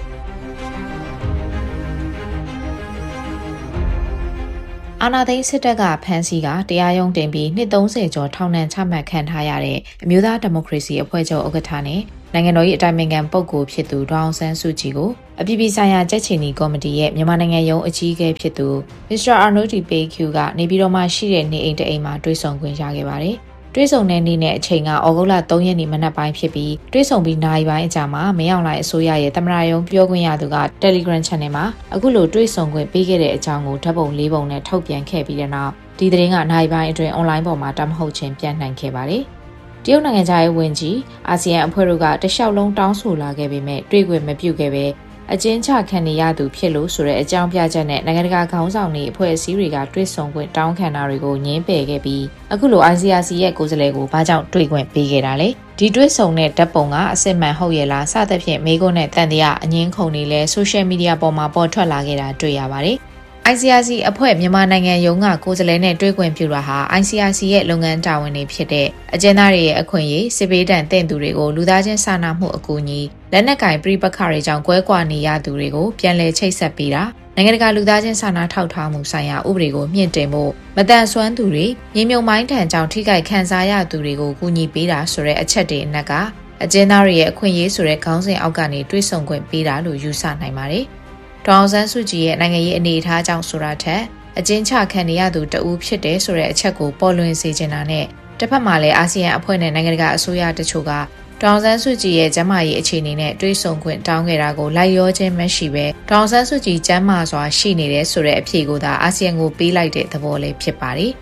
အာဏာသိမ်းစစ်တပ်ကဖမ်းဆီးကတရားရုံးတင်ပြီးနှစ်30ကျော်ထောင်ဒဏ်ချမှတ်ခံထားရတဲ့အမျိုးသားဒီမိုကရေစီအဖွဲ့ချုပ်ဥက္ကဋ္ဌနဲ့နိုင်ငံတော်၏အတိုင်ပင်ခံပုဂ္ဂိုလ်ဖြစ်သူဒေါအောင်ဆန်းစုကြည်ကိုအပြည်ပြည်ဆိုင်ရာကြက်ချီနီကော်မတီရဲ့မြန်မာနိုင်ငံရုံးအကြီးအကဲဖြစ်သူ Mr. Arnold P.Q ကနေပြည်တော်မှာရှိတဲ့နေအိမ်တအိမ်မှာတွေ့ဆုံခွင့်ရခဲ့ပါတယ်။တွေ့ဆုံတဲ့နေ့နဲ့အချိန်ကဩဂုတ်လ3ရက်နေ့မနက်ပိုင်းဖြစ်ပြီးတွေ့ဆုံပြီးနာရီပိုင်းအကြာမှာမင်းအောင်လှိုင်အစိုးရရဲ့သမ္မတရုံးပြောခွင့်ရသူက Telegram Channel မှာအခုလိုတွေ့ဆုံခွင့်ပေးခဲ့တဲ့အကြောင်းကိုဓာတ်ပုံ၄ပုံနဲ့ထုတ်ပြန်ခဲ့ပြီးတဲ့နောက်ဒီသတင်းကနာရီပိုင်းအတွင်း online ပေါ်မှာတမဟုတ်ချင်းပြန့်နှံ့ခဲ့ပါတယ်။တရုတ်နိုင်ငံသားရဲ့ဝန်ကြီးအာဆီယံအဖွဲ့တို့ကတလျှောက်လုံးတောင်းဆိုလာခဲ့ပေမဲ့တွေ့ခွင့်မပြုခဲ့ပဲအကျဉ်းချခံနေရသူဖြစ်လို့ဆိုတဲ့အကြောင်းပြချက်နဲ့နိုင်ငံတကာခေါင်းဆောင်တွေအဖွဲ့အစည်းတွေကတွေ့ဆုံခွင့်တောင်းခံတာတွေကိုညှင်းပယ်ခဲ့ပြီးအခုလို ICRC ရဲ့ကိုယ်စားလှယ်ကိုဘာကြောင့်တွေ့ခွင့်ပေးခဲ့တာလဲဒီတွေ့ဆုံတဲ့ဓာတ်ပုံကအစစ်မှန်ဟုတ်ရဲ့လားစသဖြင့်မေးခွန်းနဲ့တန်တရားအငင်းခုန်တွေလဲ social media ပေါ်မှာပေါ်ထွက်လာခဲ့တာတွေ့ရပါတယ်ICRC အဖွဲ့မြန်မာနိုင်ငံရုံးကကိုယ်စားလှယ်နဲ့တွေ့ခွင့်ပြုတာဟာ ICRC ရဲ့လုပ်ငန်းတာဝန်တွေဖြစ်တဲ့အကျဉ်းသားတွေရဲ့အခွင့်အရေးစစ်ဘေးဒဏ်သင့်သူတွေကိုလူသားချင်းစာနာမှုအကူအညီလက်နက်ကင်ပြိပခါတွေကြောင့်ကွဲကွာနေရသူတွေကိုပြန်လည်ချိတ်ဆက်ပေးတာနိုင်ငံတကာလူသားချင်းစာနာထောက်ထားမှုဆိုင်ရာဥပဒေကိုမြင့်တင်ဖို့မတန်ဆွမ်းသူတွေမြေမြုံမိုင်းထံကြောင့်ထိခိုက်ခံစားရသူတွေကိုကူညီပေးတာဆိုတဲ့အချက်တွေအနက်ကအကျဉ်းသားတွေရဲ့အခွင့်အရေးဆိုတဲ့ခေါင်းစဉ်အောက်ကနေတွေးဆုံခွင့်ပေးတာလို့ယူဆနိုင်ပါတယ်ဒေါအောင်ဆန်းစုကြည်ရဲ့နိုင်ငံရေးအနေအထားကြောင့်ဆိုတာထက်အကျဉ်းချခံနေရသူတဦးဖြစ်တယ်ဆိုတဲ့အချက်ကိုပေါ်လွင်စေချင်တာနဲ့တစ်ဖက်မှာလည်းအာဆီယံအဖွဲ့နဲ့နိုင်ငံတကာအစိုးရတချို့ကဒေါအောင်ဆန်းစုကြည်ရဲ့ကျန်းမာရေးအခြေအနေနဲ့တွေးဆုံခွင့်တောင်းခဲ့တာကိုလိုက်ရောခြင်းမရှိပဲဒေါအောင်ဆန်းစုကြည်ကျန်းမာစွာရှိနေတယ်ဆိုတဲ့အဖြေကိုသာအာဆီယံကိုပေးလိုက်တဲ့သဘောလေးဖြစ်ပါတယ်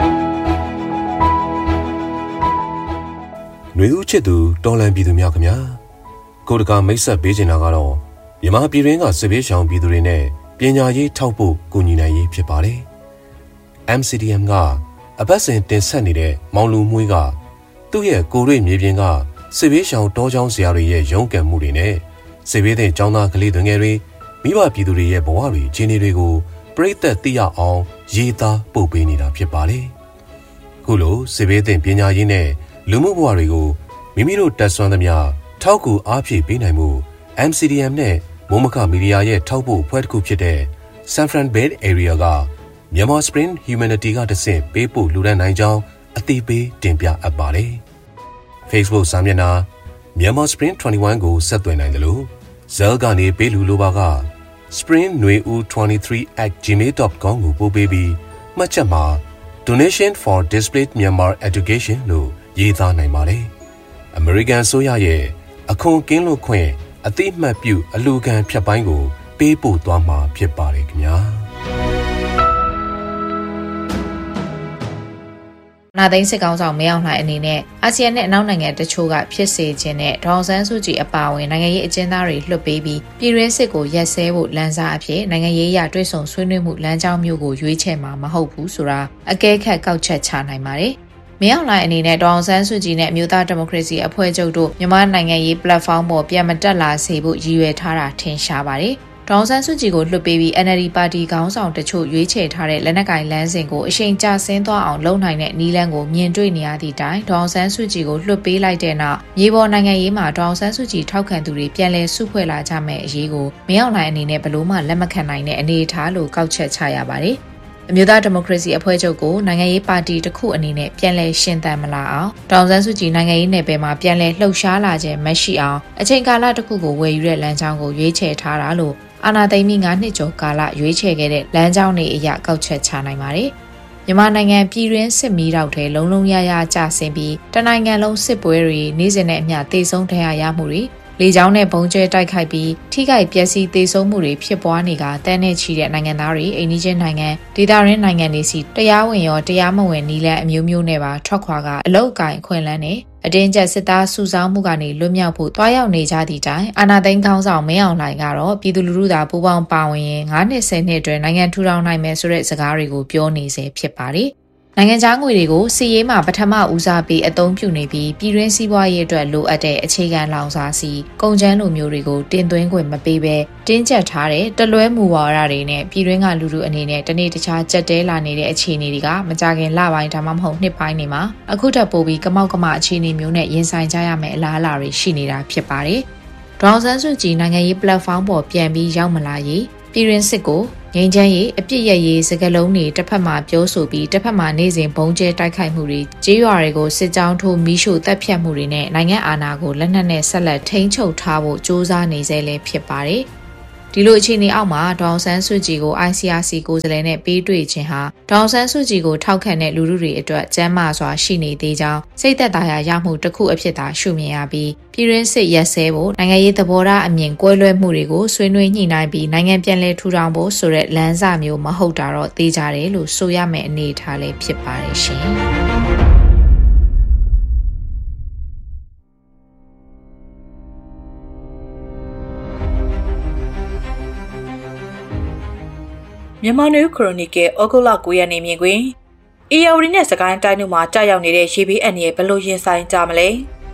။ຫນွေဦးချစ်သူတော်လန်ပြည်သူများခင်ဗျာကိုတကာမိတ်ဆက်ပေးချင်တာကတော့မြန်မာပြည်တွင်းကစစ်ဘေးရှောင်ပြည်သူတွေနဲ့ပညာရေးထောက်ပို့ကူညီနိုင်ရေးဖြစ်ပါတယ်။ MCDM ကအပတ်စဉ်တင်ဆက်နေတဲ့မောင်လူမွေးကသူ့ရဲ့ကိုရွေမြေပြင်ကစစ်ဘေးရှောင်တောချောင်းဆရာတွေရဲ့ရုန်းကန်မှုတွေနဲ့စစ်ဘေးသင့်ကျောင်းသားကလေးတွေငယ်တွေမိဘပြည်သူတွေရဲ့ဘဝတွေအခြေအနေတွေကိုပြည်သက်သိရအောင်ရေးသားပို့ပေးနေတာဖြစ်ပါတယ်။ခုလိုစစ်ဘေးသင့်ပညာရေးနဲ့လူမှုဘဝတွေကိုမိမိတို့တက်ဆွမ်းသမျှထောက်ကူအားဖြည့်ပေးနိုင်မှု MCDM နဲ့မုံမခမီဒီယာရဲ့ထောက်ပို့အဖွဲ့တစ်ခုဖြစ်တဲ့ San Fran Bay Area ကMyanmar Spring Humanity ကတဆင့်ပေးပို့လူဒန်းနိုင်ကြောင်းအသိပေးတင်ပြအပ်ပါတယ်။ Facebook စာမျက်နှာ Myanmar Spring 21ကိုဆက်သွယ်နိုင်တယ်လို့ဇဲလ်ကနေပေးလူလိုပါက spring23@gmail.com ကိုပို့ပေးပြီးမှတ်ချက်မှာ Donation for Displaced Myanmar Education လို့ရေးသားနိုင်ပါတယ်။ American ဆိုရရဲ့အခွန်ကင်းလွတ်ခွင့်အတိအမှတ်ပြုအလူခံဖြတ်ပိုင်းကိုပေးပို့သွားမှာဖြစ်ပါတယ်ခင်ဗျာနာသိန်းစစ်ကောင်ဆောင်မင်းအောင်လှိုင်အနေနဲ့အာဆီယံနဲ့အနောက်နိုင်ငံတချို့ကဖြစ်စေခြင်းနဲ့ဒေါအောင်ဆန်းစုကြည်အပါအဝင်နိုင်ငံရေးအကျဉ်းသားတွေလွှတ်ပေးပြီးပြည်တွင်းစစ်ကိုရပ်စဲဖို့လမ်းစာအဖြစ်နိုင်ငံရေးအရတွဲဆုံဆွေးနွေးမှုလမ်းကြောင်းမျိုးကိုရွေးချယ်မှာမဟုတ်ဘူးဆိုတာအကဲခတ်ကောက်ချက်ချနိုင်ပါတယ်မင်းအောင်လှိုင်အနေနဲ့ဒေါအောင်ဆန်းစုကြည်နဲ့အမျိုးသားဒီမိုကရေစီအဖွဲ့ချုပ်တို့မြန်မာနိုင်ငံရေး platform ပေါ်ပြန်မတက်လာစေဖို့ရည်ရွယ်ထားတာထင်ရှားပါတယ်။ဒေါအောင်ဆန်းစုကြည်ကိုလွှတ်ပေးပြီး NLD ပါတီခေါင်းဆောင်တချို့ရွေးချယ်ထားတဲ့လက်နက်ကိုင်လမ်းစဉ်ကိုအရှိန်ကျဆင်းသွားအောင်လုပ်နိုင်တဲ့နည်းလမ်းကိုမြင်တွေ့နေရသည့်တိုင်ဒေါအောင်ဆန်းစုကြည်ကိုလွှတ်ပေးလိုက်တဲ့နောက်မြေပေါ်နိုင်ငံရေးမှာဒေါအောင်ဆန်းစုကြည်ထောက်ခံသူတွေပြန်လည်စုဖွဲ့လာကြမယ့်အရေးကိုမင်းအောင်လှိုင်အနေနဲ့ဘလို့မှလက်မခံနိုင်တဲ့အနေအထားလို့ကောက်ချက်ချရပါတယ်။အမျိုးသားဒီမိုကရေစီအဖွဲ့ချုပ်ကိုနိုင်ငံရေးပါတီတစ်ခုအနေနဲ့ပြန်လည်ရှင်သန်မလာအောင်ဒေါအောင်ဆန်းစုကြည်နိုင်ငံရေးနယ်ပယ်မှာပြန်လည်လှုပ်ရှားလာခြင်းမရှိအောင်အချိန်ကာလတစ်ခုကိုဝယ်ယူတဲ့လမ်းကြောင်းကိုရွေးချယ်ထားတာလို့အာဏာသိမ်းပြီး9နှစ်ကျော်ကာလရွေးချယ်ခဲ့တဲ့လမ်းကြောင်းတွေအရကောက်ချက်ချနိုင်ပါတယ်။မြန်မာနိုင်ငံပြည်တွင်းစစ်မီးတောက်ထဲလုံးလုံးရရကျဆင်းပြီးတနိုင်ငံလုံးစစ်ပွဲတွေနေ့စဉ်နဲ့အမျှတေဆုံးဒဏ်ရာရမှုတွေလေကြောင်းနဲ့ဘုံကျဲတိုက်ခိုက်ပြီးထိခိုက်ပျက်စီးသေဆုံးမှုတွေဖြစ်ပွားနေကတန်းနဲ့ချီတဲ့နိုင်ငံသားတွေအိန္ဒိယနိုင်ငံဒေသရင်းနိုင်ငံတွေစီတရားဝင်ရောတရားမဝင်နည်းလမ်းအမျိုးမျိုးနဲ့ပါထွက်ခွာကအလောက်အကင်ခွင့်လန်းနဲ့အတင်းကျပ်စစ်သားစုဆောင်းမှုကနေလွတ်မြောက်ဖို့တွားရောက်နေကြသည့်တိုင်အာဏာသိမ်းခေါင်းဆောင်မင်းအောင်လှိုင်ကတော့ပြည်သူလူထုသာပူးပေါင်းပါဝင်ရင်9နှစ်10နှစ်အတွင်းနိုင်ငံထူထောင်နိုင်မယ်ဆိုတဲ့စကားတွေကိုပြောနေစေဖြစ်ပါတယ်။နိုင်ငံခြားငွေတွေကိုစီးရေးမှာပထမဦးစားပေးအသုံးပြုနေပြီးပြည်တွင်းစီးပွားရေးအတွက်လိုအပ်တဲ့အခြေခံလောင်စာဆီကုန်ကျန်းလိုမျိုးတွေကိုတင်သွင်းခွင့်မပေးဘဲတင်းကျပ်ထားတဲ့တလွဲမူဝါဒတွေနဲ့ပြည်တွင်းကလူထုအနေနဲ့တနေ့တခြားကြက်တဲလာနေတဲ့အခြေအနေတွေကမကြခင်လပိုင်းဒါမှမဟုတ်နှစ်ပိုင်းတွေမှာအခုထပ်ပိုပြီးကမောက်ကမအခြေအနေမျိုးနဲ့ရင်ဆိုင်ကြရမယ့်အလားအလာတွေရှိနေတာဖြစ်ပါတယ်။ဒေါအောင်ဆန်းစုကြည်နိုင်ငံရေး platform ပေါ်ပြန်ပြီးရောက်မလာရေးပြည်တွင်းစစ်ကိုငြိမ်းချမ်းရေးအပြစ်ရရေးစကားလုံးတွေတစ်ဖက်မှာပြောဆိုပြီးတစ်ဖက်မှာနေစဉ်ဘုံကျဲတိုက်ခိုက်မှုတွေကြေးရွာတွေကိုစစ်ကြောင်းထိုးမီးရှို့တပ်ဖြတ်မှုတွေနဲ့နိုင်ငံအာဏာကိုလက်နက်နဲ့ဆက်လက်ထိန်းချုပ်ထားဖို့စ조사နေစေလည်းဖြစ်ပါတယ်။ဒီလိုအခြေအနေအောက်မှာဒေါအောင်ဆန်းစုကြည်ကို ICRC ကိုယ်စားလှယ်နဲ့ပေးတွေ့ခြင်းဟာဒေါအောင်ဆန်းစုကြည်ကိုထောက်ခံတဲ့လူထုတွေအတွက်ကျန်းမာစွာရှိနေသေးကြောင်းစိတ်သက်သာရာရမှုတစ်ခုအဖြစ်သာရှုမြင်ရပြီးပြည်တွင်းစစ်ရက်စဲဖို့နိုင်ငံရေးသဘောထားအမြင်ကွဲလွဲမှုတွေကိုဆွေးနွေးညှိနှိုင်းပြီးနိုင်ငံပြန်လည်ထူထောင်ဖို့ဆိုတဲ့လမ်းစာမျိုးမဟုတ်တာတော့သိကြတယ်လို့ဆိုရမယ့်အနေအထားလေးဖြစ်ပါတယ်ရှင်။မြန်မာနွေခရိုနီကယ်ဩဂုတ်လ9ရက်နေ့မြင်ကွင်းအေယာဝတီနဲ့စကိုင်းတိုင်းတို့မှာကြာရောက်နေတဲ့ရေဘေးအန္တရာယ်ဘယ်လိုရင်ဆိုင်ကြမလဲ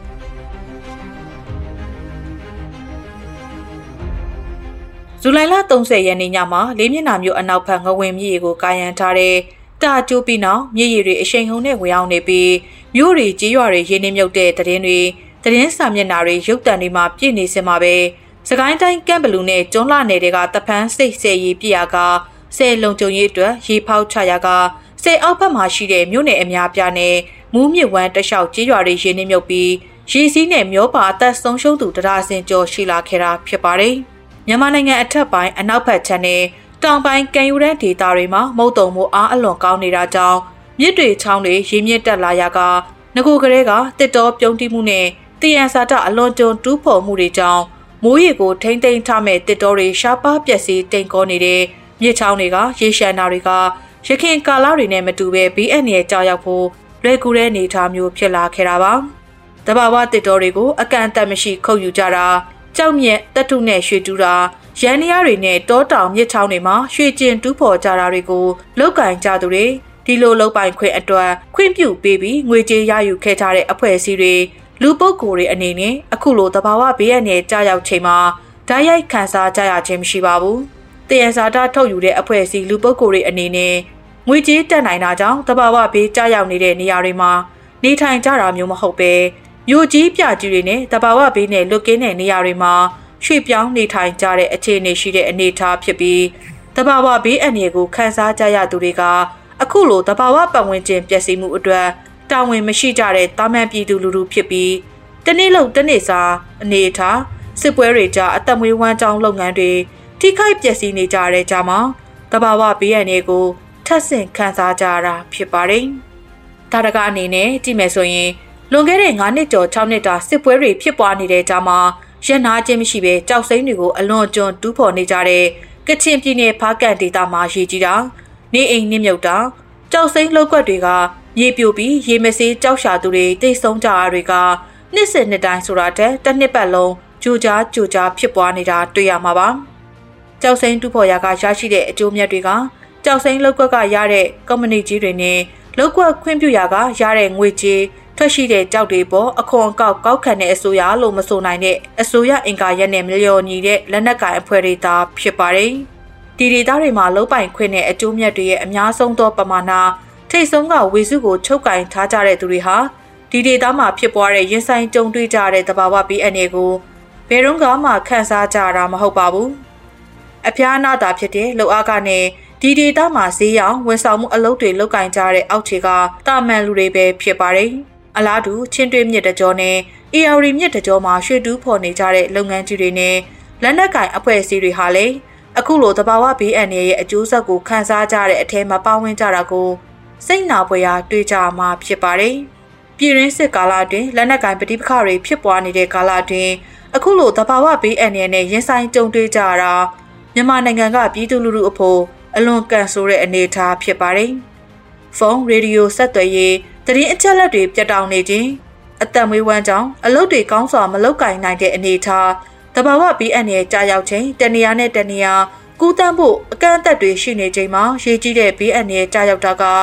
ဇူလိုင်လ30ရက်နေ့ညမှာလေးမျက်နှာမြို့အနောက်ဘက်ငဝင်မြစ်ရေကိုကာယံထားတဲ့တာကျိုးပြီးနောက်မြစ်ရေတွေအရှိန်ဟုန်နဲ့ဝင်ရောက်နေပြီးမြို့တွေကြေးရွာတွေရေနှင်းမြုပ်တဲ့သတင်းစာမျက်နှာတွေရုပ်သံတွေမှာပြည့်နေစင်မှာပဲစကိုင်းတိုင်းကမ်ဘလူးနဲ့ကျွန်းလှနယ်တွေကတပန်းစိတ်ဆယ်ရီပြရာကဆယ်လုံကြုံရေးအတွက်ရေဖောက်ချရာကဆယ်အောက်ဘက်မှာရှိတဲ့မြို့နယ်အများပြားနဲ့မူးမြစ်ဝမ်းတလျှောက်ကြေးရွာတွေရေနှင်းမြုပ်ပြီးရေစီးနဲ့မျောပါအသက်ဆုံးရှုံးသူတရားစင်ကျော်ရှိလာခဲ့တာဖြစ်ပါတယ်။မြန်မာနိုင်ငံအထက်ပိုင်းအနောက်ဘက်ခြမ်းနဲ့တောင်ပိုင်းကံယူရန်ဒေသတွေမှာမုတ်တုံမှုအားအလွန်ကောင်းနေတာကြောင့်မြစ်တွေချောင်းတွေရေမြင့်တက်လာရာကငကိုကလေးကတစ်တော်ပြုံးတိမှုနဲ့တည်ရန်စာတအလွန်ကျွံတူးဖော်မှုတွေကြောင့်မိုးရေကိုထိမ့်သိမ်းထားမဲ့တစ်တော်တွေရှားပါးပျက်စီးတိမ်ကောနေတဲ့မြစ်ချောင်းတွေကရေရှမ်းနာတွေကရခင်ကာလတွေနဲ့မတူပဲဘေးအန္တရာယ်ကြောက်ရောက်ဖို့လွယ်ကူတဲ့အနေအထားမျိုးဖြစ်လာခဲ့တာပါ။တဘာဝတစ်တော်တွေကိုအကန့်အသတ်မရှိခုတ်ယူကြတာကြောက်မြက်တတုနဲ့ရွှေတူးတာရန်နီယာတွေနဲ့တောတောင်မြစ်ချောင်းတွေမှာရွှေကျင်တူးဖော်ကြတာတွေကိုလောက်ကင်ကြသူတွေဒီလိုလောက်ပိုင်ခွင့်အတွက်ခွင့်ပြုပေးပြီးငွေကြေးရယူခဲ့ကြတဲ့အဖွဲ့အစည်းတွေလူပုဂ္ဂိုလ်တွေအနေနဲ့အခုလိုတဘာဝဘေးအန္တရာယ်ကြောက်ရောက်ချိန်မှာဓာတ်ရိုက်ခံစားကြရခြင်းမရှိပါဘူး။တယံဇာတာထုတ်ယူတဲ့အဖွဲ့အစည်းလူပုဂ္ဂိုလ်တွေအနေနဲ့ငွေကြေးတက်နိုင်တာကြောင့်တဘာဝဘေးကြောက်ရောက်နေတဲ့နေရာတွေမှာနေထိုင်ကြတာမျိုးမဟုတ်ပဲမြို့ကြီးပြကြီးတွေနဲ့တဘာဝဘေးနဲ့လွတ်ကင်းတဲ့နေရာတွေမှာရွှေ့ပြောင်းနေထိုင်ကြတဲ့အခြေအနေရှိတဲ့အနေအထားဖြစ်ပြီးတဘာဝဘေးအန္တရာယ်ကိုခံစားကြရသူတွေကအခုလိုတဘာဝပတ်ဝန်းကျင်ပျက်စီးမှုအတွက်တာဝန်မရှိကြတဲ့တာမန်ပြည်သူလူထုဖြစ်ပြီးတနေ့လုံးတနေ့စာအနေအထားစစ်ပွဲတွေကြားအသက်မွေးဝမ်းကြောင်းလုပ်ငန်းတွေထိခိုက်ပျက်စီးနေကြတဲ့ကြားမှာတဘာဝဘေးအန္တရာယ်ကိုထပ်ဆင့်ခံစားကြရတာဖြစ်ပါတယ်။ဒါတကအနေနဲ့ကြည့်မယ်ဆိုရင်လွန်ခဲ့တဲ့9နှစ်ကျော်6နှစ်တာစစ်ပွဲတွေဖြစ်ပွားနေတဲ့ကြားမှာရန်နာခြင်းမရှိပဲကြောက်စိမ့်တွေကိုအလွန်ကျွံတူးဖော်နေကြတဲ့ကချင်ပြည်နယ်ဖားကန့်ဒေသမှာရေကြီးတာနေအိမ်နှင်းမြုပ်တာကြောက်စိမ့်လောက်ကွက်တွေကမြေပြိုပြီးရေမစေးကြောက်ရှာသူတွေတိတ်ဆုံးကြတာတွေကနှစ်စဉ်နှစ်တိုင်းဆိုတာတဲ့တစ်နှစ်ပတ်လုံးကြိုကြားဖြစ်ပွားနေတာတွေ့ရမှာပါကြောက်စိမ့်တူးဖော်ရာကရရှိတဲ့အကျိုးမြတ်တွေကကြောက်စိမ့်လောက်ကွက်ကရတဲ့ကုမ္ပဏီကြီးတွေနဲ့လောက်ကွက်ခွင့်ပြုရာကရတဲ့ငွေကြေးထွက်ရှိတဲ့ကြောက်တွေပေါ်အခွန်ကောက်ခံတဲ့အစိုးရလို့မဆိုနိုင်တဲ့အစိုးရအင်ကာရက်နဲ့မလျော်ညီတဲ့လက်နက်ကိုင်အဖွဲ့တွေသာဖြစ်ပါတယ်။ဒီဒေသတွေမှာလုံပိုင်ခွင့်နဲ့အကျိုးမြတ်တွေရဲ့အများဆုံးသောပမာဏထိတ်ဆုံးကဝေစုကိုချုပ်ကင်ထားကြတဲ့သူတွေဟာဒီဒေသမှာဖြစ်ပွားတဲ့ရင်ဆိုင်ကြုံတွေ့ကြတဲ့တဘာဝဘေးအန္တရာယ်ကိုဘယ်တော့မှခံစားကြတာမဟုတ်ပါဘူး။အဖျားနာတာဖြစ်တဲ့လောက်အားကနဲ့ဒီဒေသမှာဈေးရောင်ဝန်ဆောင်မှုအလုပ်တွေလုပ်ကင်ကြတဲ့အောက်ခြေကတာမန်လူတွေပဲဖြစ်ပါတယ်။အလားတူချင်းတွင်းမြစ်တကြောနဲ့အေယာရီမြစ်တကြောမှာရွှေတူးဖော်နေကြတဲ့လုပ်ငန်းကြီးတွေနဲ့လက်နက်ကင်အဖွဲ့အစည်းတွေဟာလည်းအခုလိုတဘာဝဘေးအန္တရာယ်ရဲ့အကျိုးဆက်ကိုခံစားကြတဲ့အထက်မှာပါဝင်ကြတာကိုစိတ်နာဖွယ်ရာတွေ့ကြမှာဖြစ်ပါတယ်။ပြည်ရင်းစစ်ကာလအတွင်းလက်နက်ကင်ပဋိပက္ခတွေဖြစ်ပွားနေတဲ့ကာလအတွင်းအခုလိုတဘာဝဘေးအန္တရာယ်နဲ့ရင်ဆိုင်ကြုံတွေ့ကြရတာမြန်မာနိုင်ငံကပြည်သူလူထုအဖို့အလွန်ကန်ဆိုးတဲ့အနေအထားဖြစ်ပါတယ်။ဖုန်းရေဒီယိုဆက်သွယ်ရေးသတင်းအချက်အလက်တွေပြတ်တောက်နေခြင်းအသက်မွေးဝမ်းကြောင်းအလုပ်တွေကောင်းစွာမလုပ်ကင်နိုင်တဲ့အနေအထားတဘာဝဘေးအန္တရာယ်ကြာရောက်ခြင်းတနေရာနဲ့တနေရာကူးတန်းဖို့အကန့်အသတ်တွေရှိနေချိန်မှာရေကြီးတဲ့ဘေးအန္တရာယ်ကြာရောက်တာက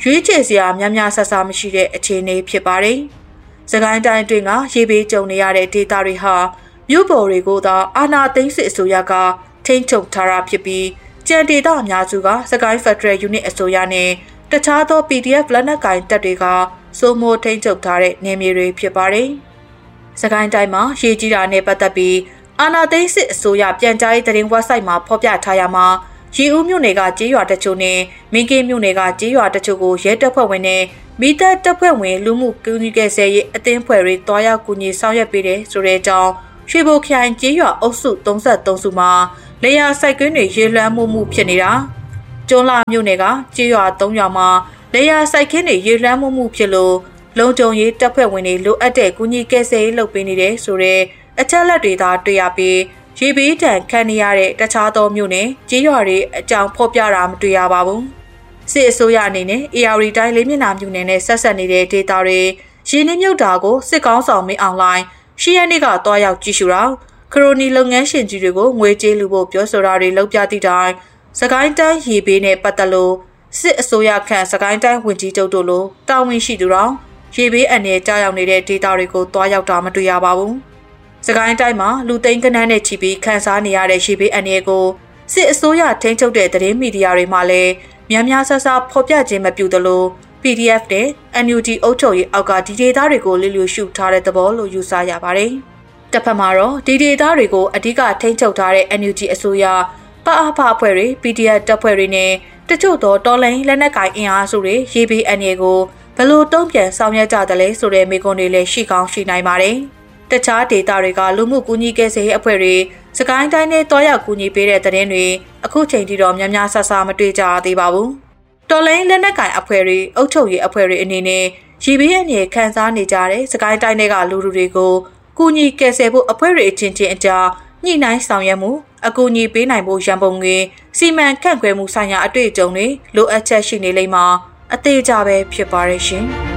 ရွေးချယ်စရာများများဆဆမရှိတဲ့အခြေအနေဖြစ်ပါတယ်။စကိုင်းတိုင်းအတွင်းကရေဘေးကြုံနေရတဲ့ဒေသတွေဟာမြို့ပေါ်တွေကိုသာအာဏာသိမ်းစစ်အစိုးရကထိန်းချုပ်ထားတာဖြစ်ပြီးကြံဒေသအများစုကစကိုင်းဖက်ဒရယ်ယူနစ်အစိုးရနဲ့တခြားသော PDF လက်နက်ကိုင်တပ်တွေကစိုးမိုးထိန်းချုပ်ထားတဲ့နယ်မြေတွေဖြစ်ပါတယ်။စကိုင်းတိုင်းမှာရေကြီးတာနဲ့ပတ်သက်ပြီးအာဏာသိမ်းစစ်အစိုးရပြန်ကြားရေးသတင်းဝက်ဆိုက်မှာဖော်ပြထားရမှာရေဦးမြို့နယ်ကကြေးရွာတချို့နဲ့မင်းကင်းမြို့နယ်ကကြေးရွာတချို့ကိုရဲတပ်ဖွဲ့ဝင်နဲ့မိသက်တပ်ဖွဲ့ဝင်လူမှုကူညီကယ်ဆယ်ရေးအသင်းဖွဲ့တွေတွားရောက်ကူညီဆောင်ရွက်ပေးတယ်ဆိုတဲ့အကြောင်းရွှေဘိုခိုင်ကြေးရွာအုပ်စု33စုမှာလေယာစိုက်ကွင်းတွေရေလွှမ်းမှုဖြစ်နေတာကျွန်းလာမြို့နယ်ကကြေးရွာ3ရွာမှာလေယာစိုက်ခင်းတွေရေလွှမ်းမှုဖြစ်လို့လုံခြုံရေးတပ်ဖွဲ့ဝင်တွေလိုအပ်တဲ့ကူညီကယ်ဆယ်ရေးလုပ်ပေးနေတယ်ဆိုတဲ့အချက်လက်တွေသာတွေ့ရပြီးရေဘေးဒဏ်ခံနေရတဲ့တခြားသောမြို့နယ်ကြေးရွာတွေအကြောင်းဖော်ပြတာမတွေ့ရပါဘူး။စစ်အစိုးရအနေနဲ့ AR တိုင်းလေးမျက်နှာမြို့နယ်နဲ့ဆက်ဆက်နေတဲ့ဒေသတွေရေနစ်မြုပ်တာကိုစစ်ကောင်းဆောင်မင်းအွန်လိုင်းရှီယန်တွေကတွားရောက်ကြည့်ရှုတာခရိုနီလုပ်ငန်းရှင်ကြီးတွေကိုငွေကြေးလူဖို့ပြောဆိုတာတွေလုပ်ပြသည့်တိုင်စကိုင်းတိုင်းရေဘေးနဲ့ပတ်သက်လို့စစ်အစိုးရခန့်စကိုင်းတိုင်းဝန်ကြီးချုပ်တို့လိုတာဝန်ရှိသူတော်ရေဘေးအန္တရာယ်ကြောက်ရောက်နေတဲ့ဒေသတွေကိုတွားရောက်တာမတွေ့ရပါဘူး။စကိုင်းတိုင်းမှာလူသိန်းကနန်းနဲ့ချီပြီးခန်းစားနေရတဲ့ရေဘေးအန္တရာယ်ကိုစစ်အစိုးရထိန်းချုပ်တဲ့သတင်းမီဒီယာတွေမှာလည်းများများဆဆဖော်ပြခြင်းမပြုသလို PDF နဲ့ NUG အုပ်ချုပ်ရေးအောက်ကဒီဒေသတွေကိုလျှို့ရှုထားတဲ့သဘောလို့ယူဆရပါတယ်။တစ်ဖက်မှာတော့ဒီဒေသတွေကိုအဓိကထိန်းချုပ်ထားတဲ့ NUG အစိုးရပအဖအဖွဲ့တွေ PDF တပ်ဖွဲ့တွေနဲ့တချို့သောတော်လိုင်းလက်နက်ကိုင်အင်အားစုတွေရေဘေးအန္တရာယ်ကိုဘယ်လိုတုံ့ပြန်ဆောင်ရွက်ကြသလဲဆိုတဲ့မေးခွန်းတွေလည်းရှိကောင်းရှိနိုင်ပါတယ်။တခြားဒေသတွေကလူမှုကူညီကယ်ဆယ်ရေးအဖွဲ့တွေစကိုင်းတိုင်းနဲ့တွားရောက်ကူညီပေးတဲ့သတင်းတွေအခုချိန်ထိတော့များများဆဆမတွေ့ကြသေးပါဘူး။တော်လိုင်းလက်နက်ကိုင်အဖွဲ့တွေအုပ်ချုပ်ရေးအဖွဲ့တွေအနေနဲ့ရေဘေးအန္တရာယ်ခံစားနေကြတဲ့စကိုင်းတိုင်းတွေကလူတွေကိုကူညီကယ်ဆယ်ဖို့အဖွဲ့တွေအချင်းချင်းအကြားညှိနှိုင်းဆောင်ရွက်မှုအကူအညီပေးနိုင်ဖို့ရန်ပုံငွေစီမံခန့်ခွဲမှုဆိုင်ရာအတွေ့အကြုံတွေလိုအပ်ချက်ရှိနေလိမ့်မှာအသေးကြပဲဖြစ်ပါရဲ့ရှင်။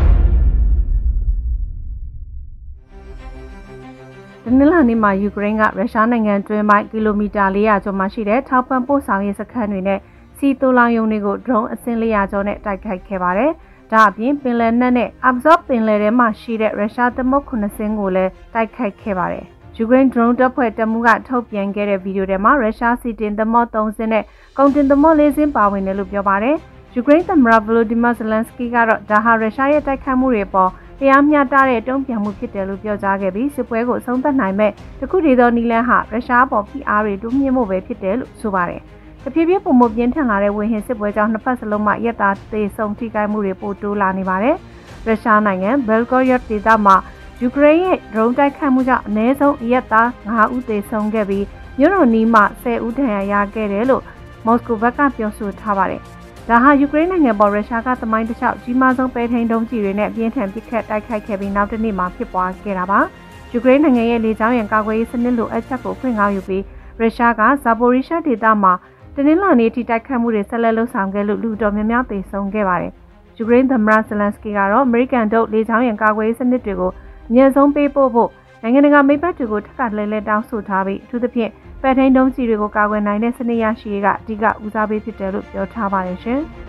ဒီနေ့လာနေ့မှာယူကရိန်းကရုရှားနိုင်ငံတွင်းပိုင်းကီလိုမီတာ400ကျော်မှာရှိတဲ့ထောက်ပံ့ပို့ဆောင်ရေးစခန်းတွေနဲ့စီတိုလောင်ယုံတွေကို drone အစင်း400ကျော်နဲ့တိုက်ခိုက်ခဲ့ပါတယ်။ဒါအပြင်ပင်လယ်နက်နဲ့ Azov ပင်လယ်ထဲမှာရှိတဲ့ရုရှားသမုတ်9စင်းကိုလည်းတိုက်ခိုက်ခဲ့ပါတယ်။ယူကရိန်း drone တပ်ဖွဲ့တပ်မှူးကထုတ်ပြန်ခဲ့တဲ့ဗီဒီယိုထဲမှာရုရှားစီတင်သမုတ်3စင်းနဲ့ကုန်တင်သမုတ်4စင်းပါဝင်တယ်လို့ပြောပါတယ်။ယူကရိန်းသမ္မတ Volodymyr Zelensky ကတော့ဒါဟာရုရှားရဲ့တိုက်ခိုက်မှုတွေပေါ်တရားမျှတတဲ့တုံ့ပြန်မှုဖြစ်တယ်လို့ပြောကြားခဲ့ပြီးစစ်ပွဲကိုအဆုံးသတ်နိုင်မဲ့တခုတည်းသောနည်းလမ်းဟာရုရှားပေါ်ဖိအားတွေတိုးမြင့်မှုပဲဖြစ်တယ်လို့ဆိုပါတယ်။တဖြည်းဖြည်းပုံမပြင်းထန်လာတဲ့ဝေဟင်စစ်ပွဲကြောင့်နှစ်ဖက်စလုံးမှာရက်သားသေဆုံးထိခိုက်မှုတွေပိုတိုးလာနေပါတယ်။ရုရှားနိုင်ငံဘယ်လ်ဂိုရော့ဒေသမှာယူကရိန်းရဲ့ drone တိုက်ခိုက်မှုကြောင့်အနည်းဆုံးရက်သား9ဦးသေဆုံးခဲ့ပြီးမြို့တော်နီးမှာ10ဦးဒဏ်ရာရခဲ့တယ်လို့မော်စကိုဘက်ကပြောဆိုထားပါတယ်။ဒါဟာယူကရိန်းနိုင်ငံပေါ်ရုရှားကသမိုင်းတစ်လျှောက်ကြီးမားဆုံးပဲထိန်းဒုံးကျည်တွေနဲ့အပြင်းထန်ပစ်ခတ်တိုက်ခိုက်ခဲ့ပြီးနောက်တစ်နေ့မှာဖြစ်ပွားခဲ့တာပါ။ယူကရိန်းနိုင်ငံရဲ့လေကြောင်းရန်ကာကွယ်ရေးစနစ်လိုအပ်ချက်ကိုဖွင့်ကားယူပြီးရုရှားကဇာပိုရီရှားဒေသမှာတနင်္လာနေ့ထိတိုက်ခိုက်မှုတွေဆက်လက်လုပ်ဆောင်ခဲ့လို့လူတော်များများသေဆုံးခဲ့ပါတယ်။ယူကရိန်းသမ္မတဇလန်စကီကတော့အမေရိကန်တို့လေကြောင်းရန်ကာကွယ်ရေးစနစ်တွေကိုအမြင့်ဆုံးပေးပို့ဖို့နိုင်ငံတကာမိတ်ဘက်တွေကိုထပ်ခါတလဲလဲတောင်းဆိုထားပြီးအထူးသဖြင့်ပဲထိန်းဒုံးကျည်တွေကိုကာကွယ်နိုင်တဲ့စနစ်ရရှိရေးကအဓိကဦးစားပေးဖြစ်တယ်လို့ပြောထားပါတယ်ရှင်။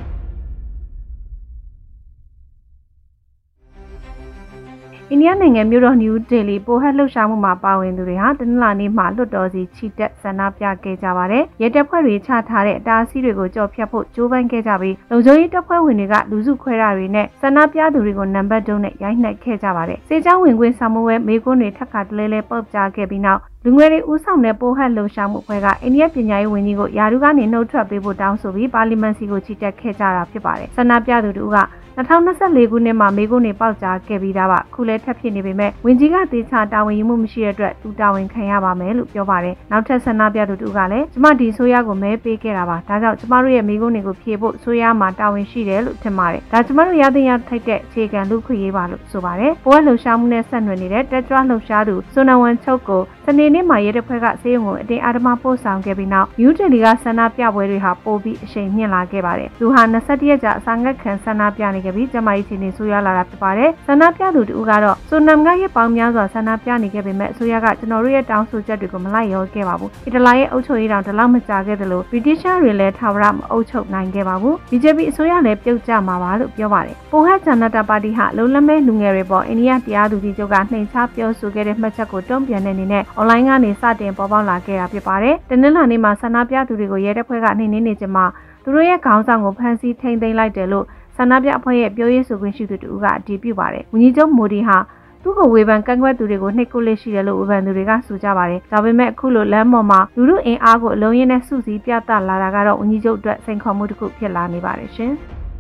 အိန္ဒိယနိုင်ငံမြို့တော်နယူးဒေလီပိုဟက်လှုပ်ရှားမှုမှာပါဝင်သူတွေဟာတနင်္လာနေ့မှာလွှတ်တော်စီချီတက်ဆန္ဒပြခဲ့ကြပါတယ်။ရဲတပ်ဖွဲ့တွေချထားတဲ့အတားအဆီးတွေကိုကြော်ဖြတ်ဖို့ကြိုးပမ်းခဲ့ကြပြီးလုံခြုံရေးတပ်ဖွဲ့ဝင်တွေကလူစုခွဲတာတွေနဲ့ဆန္ဒပြသူတွေကိုနံပါတ်တုံးနဲ့ရိုက်နှက်ခဲ့ကြပါတယ်။စေချောင်းဝင်ခွင့်ဆောင်မွေးမေကွန်းတွေထပ်ခါတလဲလဲပုတ်ကြခဲ့ပြီးနောက်လူငယ်တွေဦးဆောင်တဲ့ပိုဟက်လှုပ်ရှားမှုအဖွဲ့ကအိန္ဒိယပညာရေးဝန်ကြီးကိုယာရုကနေနှုတ်ထွက်ပေးဖို့တောင်းဆိုပြီးပါလီမန်စီကိုချီတက်ခဲ့ကြတာဖြစ်ပါတယ်။ဆန္ဒပြသူတို့က2024ခုနှစ်မှာမေကွန်းတွေပေါက်ကြားခဲ့ပြီးသားပါခုလဲထပ်ဖြစ်နေပေမဲ့ဝန်ကြီးကတေချာတာဝန်ယူမှုမရှိတဲ့အတွက်သူတာဝန်ခံရပါမယ်လို့ပြောပါတယ်နောက်ထပ်ဆန္ဒပြသူတို့ကလည်းကျမဒီဆိုရကိုမဲပေးခဲ့တာပါဒါကြောင့်ကျမတို့ရဲ့မေကွန်းတွေကိုဖြေဖို့ဆိုရမှာတာဝန်ရှိတယ်လို့ထင်ပါတယ်ဒါကျမတို့ရသင့်ရထိုက်တဲ့အခြေခံလူခွင့်ရေးပါလို့ဆိုပါတယ်ပိုးလှုပ်ရှားမှုနဲ့ဆက်နွယ်နေတဲ့တက်ကြွလှုပ်ရှားသူဆိုနဝန်ချုပ်ကိုစနေနေ့မှာရဲတပ်ဖွဲ့ကစေယုံကိုအတင်းအာဓမပို့ဆောင်ခဲ့ပြီးနောက်ယူတယ်လီကဆန္ဒပြပွဲတွေဟာပိုပြီးအရှိန်မြင့်လာခဲ့ပါတယ်သူဟာ21ရက်ကြာအစာငတ်ခံဆန္ဒပြနေခဲ့ပြီးကျမကြီးချင်းနေဆိုရလာတာဖြစ်ပါတယ်ဆန္ဒပြသူတူကတော့ဆိုနမ်ကရဲ့ပေါင်းများစွာဆန္ဒပြနေခဲ့ပေမဲ့အစိုးရကကျွန်တော်တို့ရဲ့တောင်းဆိုချက်တွေကိုမလိုက်လျောခဲ့ပါဘူးအီတလီရဲ့အုပ်ချုပ်ရေးတောင်တလောက်မကြာခဲ့သလိုဗြိတိရှားတွေလည်းထာဝရမအုပ်ချုပ်နိုင်ခဲ့ပါဘူး BJP အစိုးရလည်းပြုတ်ကျမှာပါလို့ပြောပါတယ်ပိုဟတ်ဂျန်နတာပါတီဟာလုံးလမဲလူငယ်တွေပေါ်အိန္ဒိယတရားသူကြီးချုပ်ကနှိမ်ချပြောဆိုခဲ့တဲ့မှတ်ချက်ကိုတုံ့ပြန်တဲ့အနေနဲ့ online ကနေစတင်ပေါ်ပေါက်လာခဲ့တာဖြစ်ပါတယ်တနင်္လာနေ့မှာဆန္ဒပြသူတွေကိုရဲတပ်ဖွဲ့ကနှိမ်နင်းနေချိန်မှာသူတို့ရဲ့ခေါင်းဆောင်ကိုဖမ်းဆီးထိန်းသိမ်းလိုက်တယ်လို့ဆန္ဒပြအဖွဲ့ရဲ့ပြောရေးဆိုခွင့်ရှိသူတူကအတည်ပြုပါတယ်ဝန်ကြီးချုပ်မိုဒီဟာသူ့ကိုဝေဖန်ကန့်ကွက်သူတွေကိုနှိပ်ကွပ်လက်ရှိတယ်လို့ဝေဖန်သူတွေကဆိုကြပါတယ်ဒါပေမဲ့အခုလိုလမ်းပေါ်မှာလူထုအင်အားကိုအလုံးရင်းနဲ့စုစည်းပြသလာတာကတော့ဝန်ကြီးချုပ်အတွက်စိန်ခေါ်မှုတစ်ခုဖြစ်လာနေပါတယ်ရှင်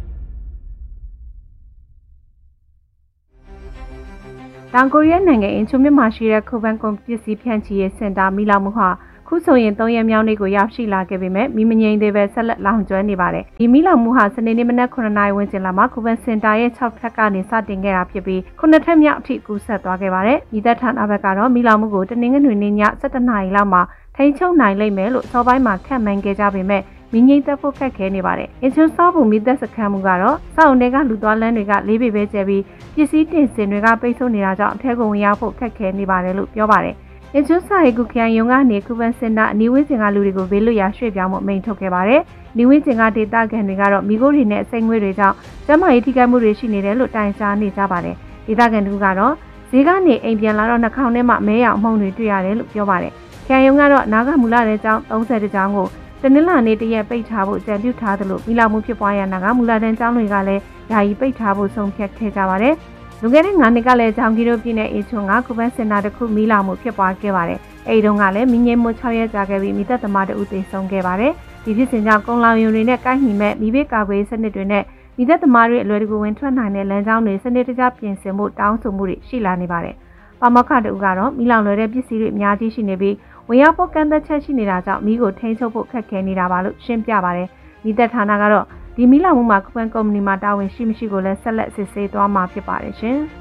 တောင်ကိုရီးယားနိုင်ငံအင်ချိုမြစ်မှာရှိတဲ့ခိုဗန်ကွန်ပစ္စည်းဖြန့်ချီရေးစင်တာမိလာမှုဟာခုဆိုရင်3ရက်မြောက်နေ့ကိုရောက်ရှိလာခဲ့ပေမဲ့မိမငိမ့်သေးပဲဆက်လက်လောင်ကျွမ်းနေပါတယ်ဒီမိလောင်မှုဟာစနေနေ့မနက်9:00 နာရီဝန်းကျင်လောက်မှာခိုဗန်စင်တာရဲ့6ထပ်ကနေစတင်ခဲ့တာဖြစ်ပြီး9ထပ်မြောက်အထိကူးဆက်သွားခဲ့ပါတယ်မိသက်ဌာနဘက်ကတော့မိလောင်မှုကိုတနင်္ဂနွေနေ့ည7:00 နာရီလောက်မှာထိန်းချုပ်နိုင်လိမ့်မယ်လို့စောပိုင်းမှာခန့်မှန်းခဲ့ကြပေမဲ့မိငိမ့်သက်ဖို့ခက်ခဲနေပါတယ်အင်ချွန်းစောဘူးမိသက်စခန်းမှုကတော့စောင့်တွေကလူသွားလမ်းတွေက၄ပေပဲကျဲပြီးပစ္စည်းတင်စင်တွေကပိတ်ဆို့နေတာကြောင့်အထက်ကိုဝင်ရောက်ဖို့ခက်ခဲနေပါတယ်လို့ပြောပါတယ်အင်ချွန်းစာရေးကုခရိုင်ယုံကနေကူဗန်စင်တာအနီးဝန်းကျင်ကလူတွေကိုဘေးလွတ်ရာရွှေ့ပြောင်းမှုအမိန့်ထုတ်ခဲ့ပါတယ်။နီဝန်းကျင်ကဒေသခံတွေကတော့မိခိုးတွေနဲ့အစိမ့်ငွေတွေကြောင့်ကျန်းမာရေးထိခိုက်မှုတွေရှိနေတယ်လို့တိုင်ကြားနေကြပါတယ်။ဒေသခံတို့ကတော့ဈေးကနေအိမ်ပြန်လာတော့နှာခေါင်းထဲမှာမဲရောင်အမှုန့်တွေတွေ့ရတယ်လို့ပြောပါတယ်။ခရိုင်ယုံကတော့နာဂမူလတဲ့ကျောင်း30ကျောင်းကိုတနင်္လာနေ့တရက်ပိတ်ထားဖို့ကြံပြုထားသလိုမိလာမှုဖြစ်ပွားရနာဂမူလတဲ့ကျောင်းတွေကလည်းယာယီပိတ်ထားဖို့ဆုံးဖြတ်ခဲ့ကြပါတယ်။လူငယ်တဲ့9နှစ်ကလည်းဂျောင်ကီတို့ပြည်နယ်အေချွန်ကကူဗန်စင်တာတစ်ခုမိလာမှုဖြစ်ပွားခဲ့ပါတယ်။အဲဒီတုန်းကလည်းမိငိမ့်မှု6ရက်ကြာခဲ့ပြီးမိသက်သမားတို့သေဆုံးခဲ့ပါတယ်။ဒီဖြစ်စဉ်ကြောင့်ကုန်းလောင်ရုံတွေနဲ့ကိုက်ညီမဲ့မိဘကာကွယ်စနစ်တွေနဲ့မိသက်သမားတွေအလွယ်တကူဝင်ထွက်နိုင်တဲ့လမ်းကြောင်းတွေစနစ်တကျပြင်ဆင်မှုတောင်းဆိုမှုတွေရှိလာနေပါတယ်။ပါမောက္ခတို့ကတော့မိလောင်လွယ်တဲ့ပစ္စည်းတွေအများကြီးရှိနေပြီးဝင်ရောက်ဖို့ကန့်သက်ချက်ရှိနေတာကြောင့်မိကိုထိန်းချုပ်ဖို့ခက်ခဲနေတာပါလို့ရှင်းပြပါတယ်။မိသက်ဌာနကတော့ဒီမိလောင်မှုမှာကူဗန်ကုမ္ပဏီမှာတာဝန်ရှိမရှိကိုလည်းဆက်လက်စစ်ဆေးသွားမှာဖြစ်ပါတယ်ရှင်။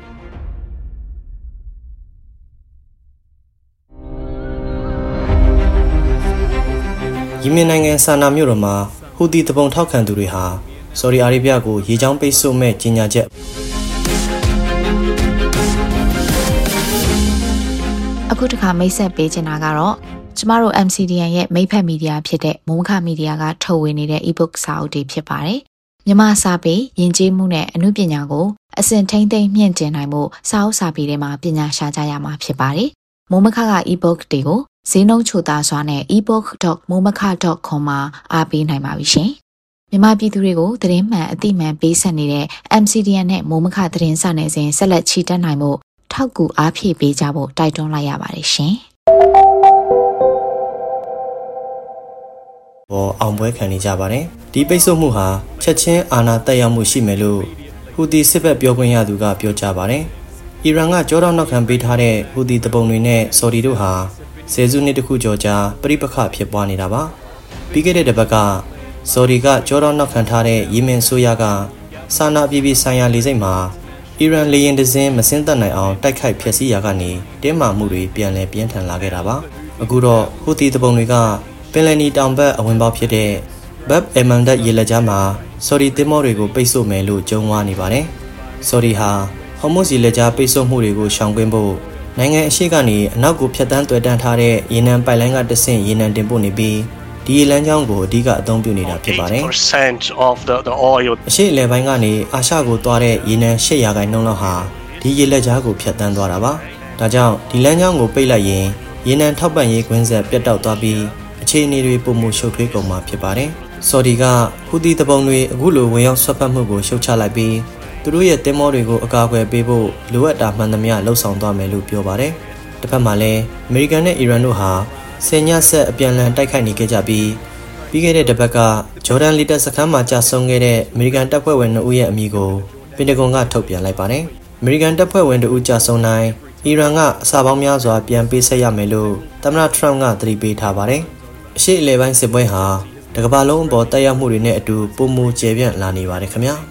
ယီမင်နိုင်ငံဆာနာမြို့တော်မှာဟူသီတပုံထောက်ခံသူတွေဟာဆော်ဒီအာရေဗျကိုရေကြောင်းပိတ်ဆို့မဲ့ကြေညာချက်အခုတစ်ခါမိတ်ဆက်ပေးချင်တာကတော့ကျမတို့ MCDN ရဲ့မိတ်ဖက်မီဒီယာဖြစ်တဲ့မုံခမီဒီယာကထုတ်ဝေနေတဲ့ e-book စာအုပ်တွေဖြစ်ပါတယ်။မြန်မာစာပေယဉ်ကျေးမှုနဲ့အမှုပညာကိုအစဉ်ထိန်းသိမ်းမြင့်တင်နိုင်မှုစာအုပ်စာပေတွေမှာပညာရှာကြရမှာဖြစ်ပါတယ်။မုံမခက e-book တွေကိုဈေးနှုန်းချိုသားစွာနဲ့ ebook.momaka.com မှာအားပေးနိုင်ပါပြီရှင်။မြန်မာပြည်သူတွေကိုသတင်းမှန်အသိမှန်ပေးဆက်နေတဲ့ MCDN နဲ့မုံမခသတင်းစာနယ်စဉ်ဆက်လက်ချီတက်နိုင်မှုထောက်ကူအားဖြည့်ပေးကြဖို့တိုက်တွန်းလိုက်ရပါတယ်ရှင်။အောင်ပွဲခံနေကြပါတယ်။ဒီပိတ်ဆို့မှုဟာချက်ချင်းအာဏာတက်ရောက်မှုရှိမယ်လို့ဟူသီစစ်ဘက်ပြောခွင့်ရသူကပြောကြားပါတယ်။အီရန်ကကြောတောက်နောက်ခံပေးထားတဲ့ဟူသီတပုံတွေနဲ့ဆော်ဒီတို့ဟာဆယ်စုနှစ်တခုကျော်ကြာပြိပခဖြစ်ပွားနေတာပါ။ပြီးခဲ့တဲ့တစ်ပတ်ကဆော်ဒီကကြောတောက်နောက်ခံထားတဲ့ယီမင်ဆိုရကစာနာအပြည်ဆိုင်ရာလေဆိပ်မှာအီရန်လေယာဉ်တစ်စင်းမဆင်းသက်နိုင်အောင်တိုက်ခိုက်ဖျက်ဆီးရာကနေတင်းမာမှုတွေပြန်လည်ပြင်းထန်လာခဲ့တာပါ။အခုတော့ဟူသီတပုံတွေကပင်လယ်နီတောင်ဘက်အဝင်ပေါက်ဖြစ်တဲ့ဘတ်အမန်ဒတ်ရေလက်ကြားမှာဆော်ဒီသင်္ဘောတွေကိုပိတ်ဆို့မယ်လို့ကြုံဝါနေပါတယ်။ဆော်ဒီဟာဟော်မုဇ်ရေလက်ကြားပိတ်ဆို့မှုတွေကိုရှောင်ကွင်းဖို့နိုင်ငံအရှေ့ကနေအနောက်ကိုဖြတ်တန်းတွေ့တန်းထားတဲ့ရေနံပိုက်လိုင်းကတဆင့်ရေနံတင်ပို့နေပြီးဒီရေလမ်းကြောင်းကိုအဓိကအသုံးပြုနေတာဖြစ်ပါတယ်။ အရှေ့အလယ်ပိုင်းကနေအာရှကိုသွားတဲ့ရေနံ8%လောက်ဟာဒီရေလက်ကြားကိုဖြတ်တန်းသွားတာပါ။ဒါကြောင့်ဒီလမ်းကြောင်းကိုပိတ်လိုက်ရင်ရေနံထောက်ပံ့ရေးကွင်းဆက်ပြတ်တောက်သွားပြီးအခြေအနေတွေပုံမှုရှုပ်ထွေးကုန်မှာဖြစ်ပါတယ်။ဆော်ဒီကဟူသီတပုံတွေအခုလိုဝင်ရောက်ဆွတ်ဖက်မှုကိုရှုတ်ချလိုက်ပြီးသူတို့ရဲ့တင်မောတွေကိုအကာအကွယ်ပေးဖို့လိုအပ်တာမှန်သမျှလှုံ့ဆော်သွားမယ်လို့ပြောပါတယ်။တစ်ဖက်မှာလည်းအမေရိကန်နဲ့အီရန်တို့ဟာဆယ်ညဆက်အပြန်အလှန်တိုက်ခိုက်နေခဲ့ကြပြီးခဲ့တဲ့တစ်ပတ်ကဂျော်ဒန်လီတပ်စခန်းမှာကြာဆုံးခဲ့တဲ့အမေရိကန်တပ်ဖွဲ့ဝင်2ဦးရဲ့အမည်ကိုပင်တဂွန်ကထုတ်ပြန်လိုက်ပါတယ်။အမေရိကန်တပ်ဖွဲ့ဝင်2ဦးကြာဆုံးတိုင်းအီရန်ကအစာပေါင်းများစွာပြန်ပေးဆက်ရမယ်လို့သမ္မတထရမ့်ကသတိပေးထားပါတယ်။အရှေ့အလယ်ပိုင်းစစ်ပွဲဟာတစ်ကမ္ဘာလုံးအပေါ်တက်ရောက်မှုတွေနဲ့အတူပုံမူကျယ်ပြန့်လာနေပါတယ်ခင်ဗျာ။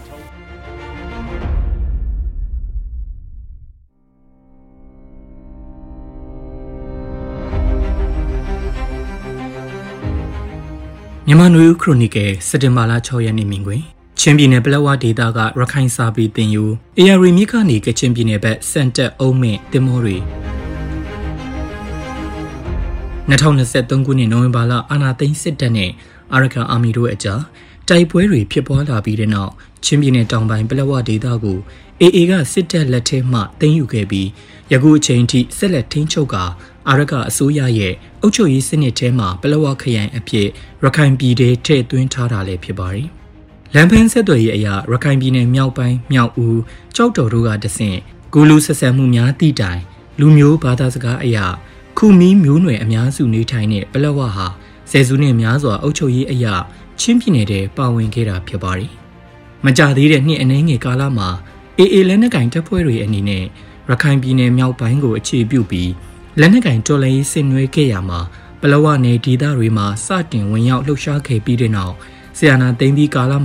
မြန်မာနွေဦးခရိုနီကယ်စက်တင်ဘာလ6ရက်နေ့မြင်ကွင်းချင်းပြည်နယ်ပလက်ဝဒေသကရခိုင်စာပေတင်ယူ AR မြစ်ကနေကချင်ပြည်နယ်ဘက်စန်တက်အုံးမင့်တင်မောတွေ2023ခုနှစ်နိုဝင်ဘာလအာဏာသိမ်းစစ်တပ်နဲ့အာရကန်အာမီတို့အကြားတိုက်ပွဲတွေဖြစ်ပွားလာပြီးတဲ့နောက်ချင်းပြည်နယ်တောင်ပိုင်းပလက်ဝဒေသကို AA ကစစ်တပ်လက်ထဲမှသိမ်းယူခဲ့ပြီးယခုအချိန်ထိဆက်လက်ထိန်းချုပ်ကာအာရကအစိုးရရဲ့အုပ်ချုပ်ရေးစနစ်ထဲမှာပလက်ဝခရိုင်အဖြစ်ရခိုင်ပြည်ထဲထည့်သွင်းထားတာလည်းဖြစ်ပါတယ်။လမ်းဖန်းဆက်သွယ်ရေးအရာရခိုင်ပြည်နယ်မြောက်ပိုင်းမြောက်ဦးကြောက်တော်တို့ကတဆင့်ဂူလူဆက်ဆံမှုများတိတိုင်လူမျိုးဘာသာစကားအရာခုမီးမျိုးနွယ်အများစုနေထိုင်တဲ့ပလက်ဝဟာဆယ်စုနှစ်များစွာအုပ်ချုပ်ရေးအရာချင်းပြည်နယ်ထဲပါဝင်ခဲ့တာဖြစ်ပါတယ်။မကြသေးတဲ့နှစ်အနည်းငယ်ကာလမှာ AA လက်နက်ကင်တပ်ဖွဲ့တွေအနေနဲ့ရခိုင်ပြည်နယ်မြောက်ပိုင်းကိုအခြေပြုပြီးလက်နက်ကင်တော်လှန်ရေးဆင်နွှဲခဲ့ရမှာပလက်ဝနယ်ဒေသတွေမှာစတင်ဝင်ရောက်လှုပ်ရှားခဲ့ပြီးတဲ့နောက်ဆီယနာသိမ်းပြီးကာလ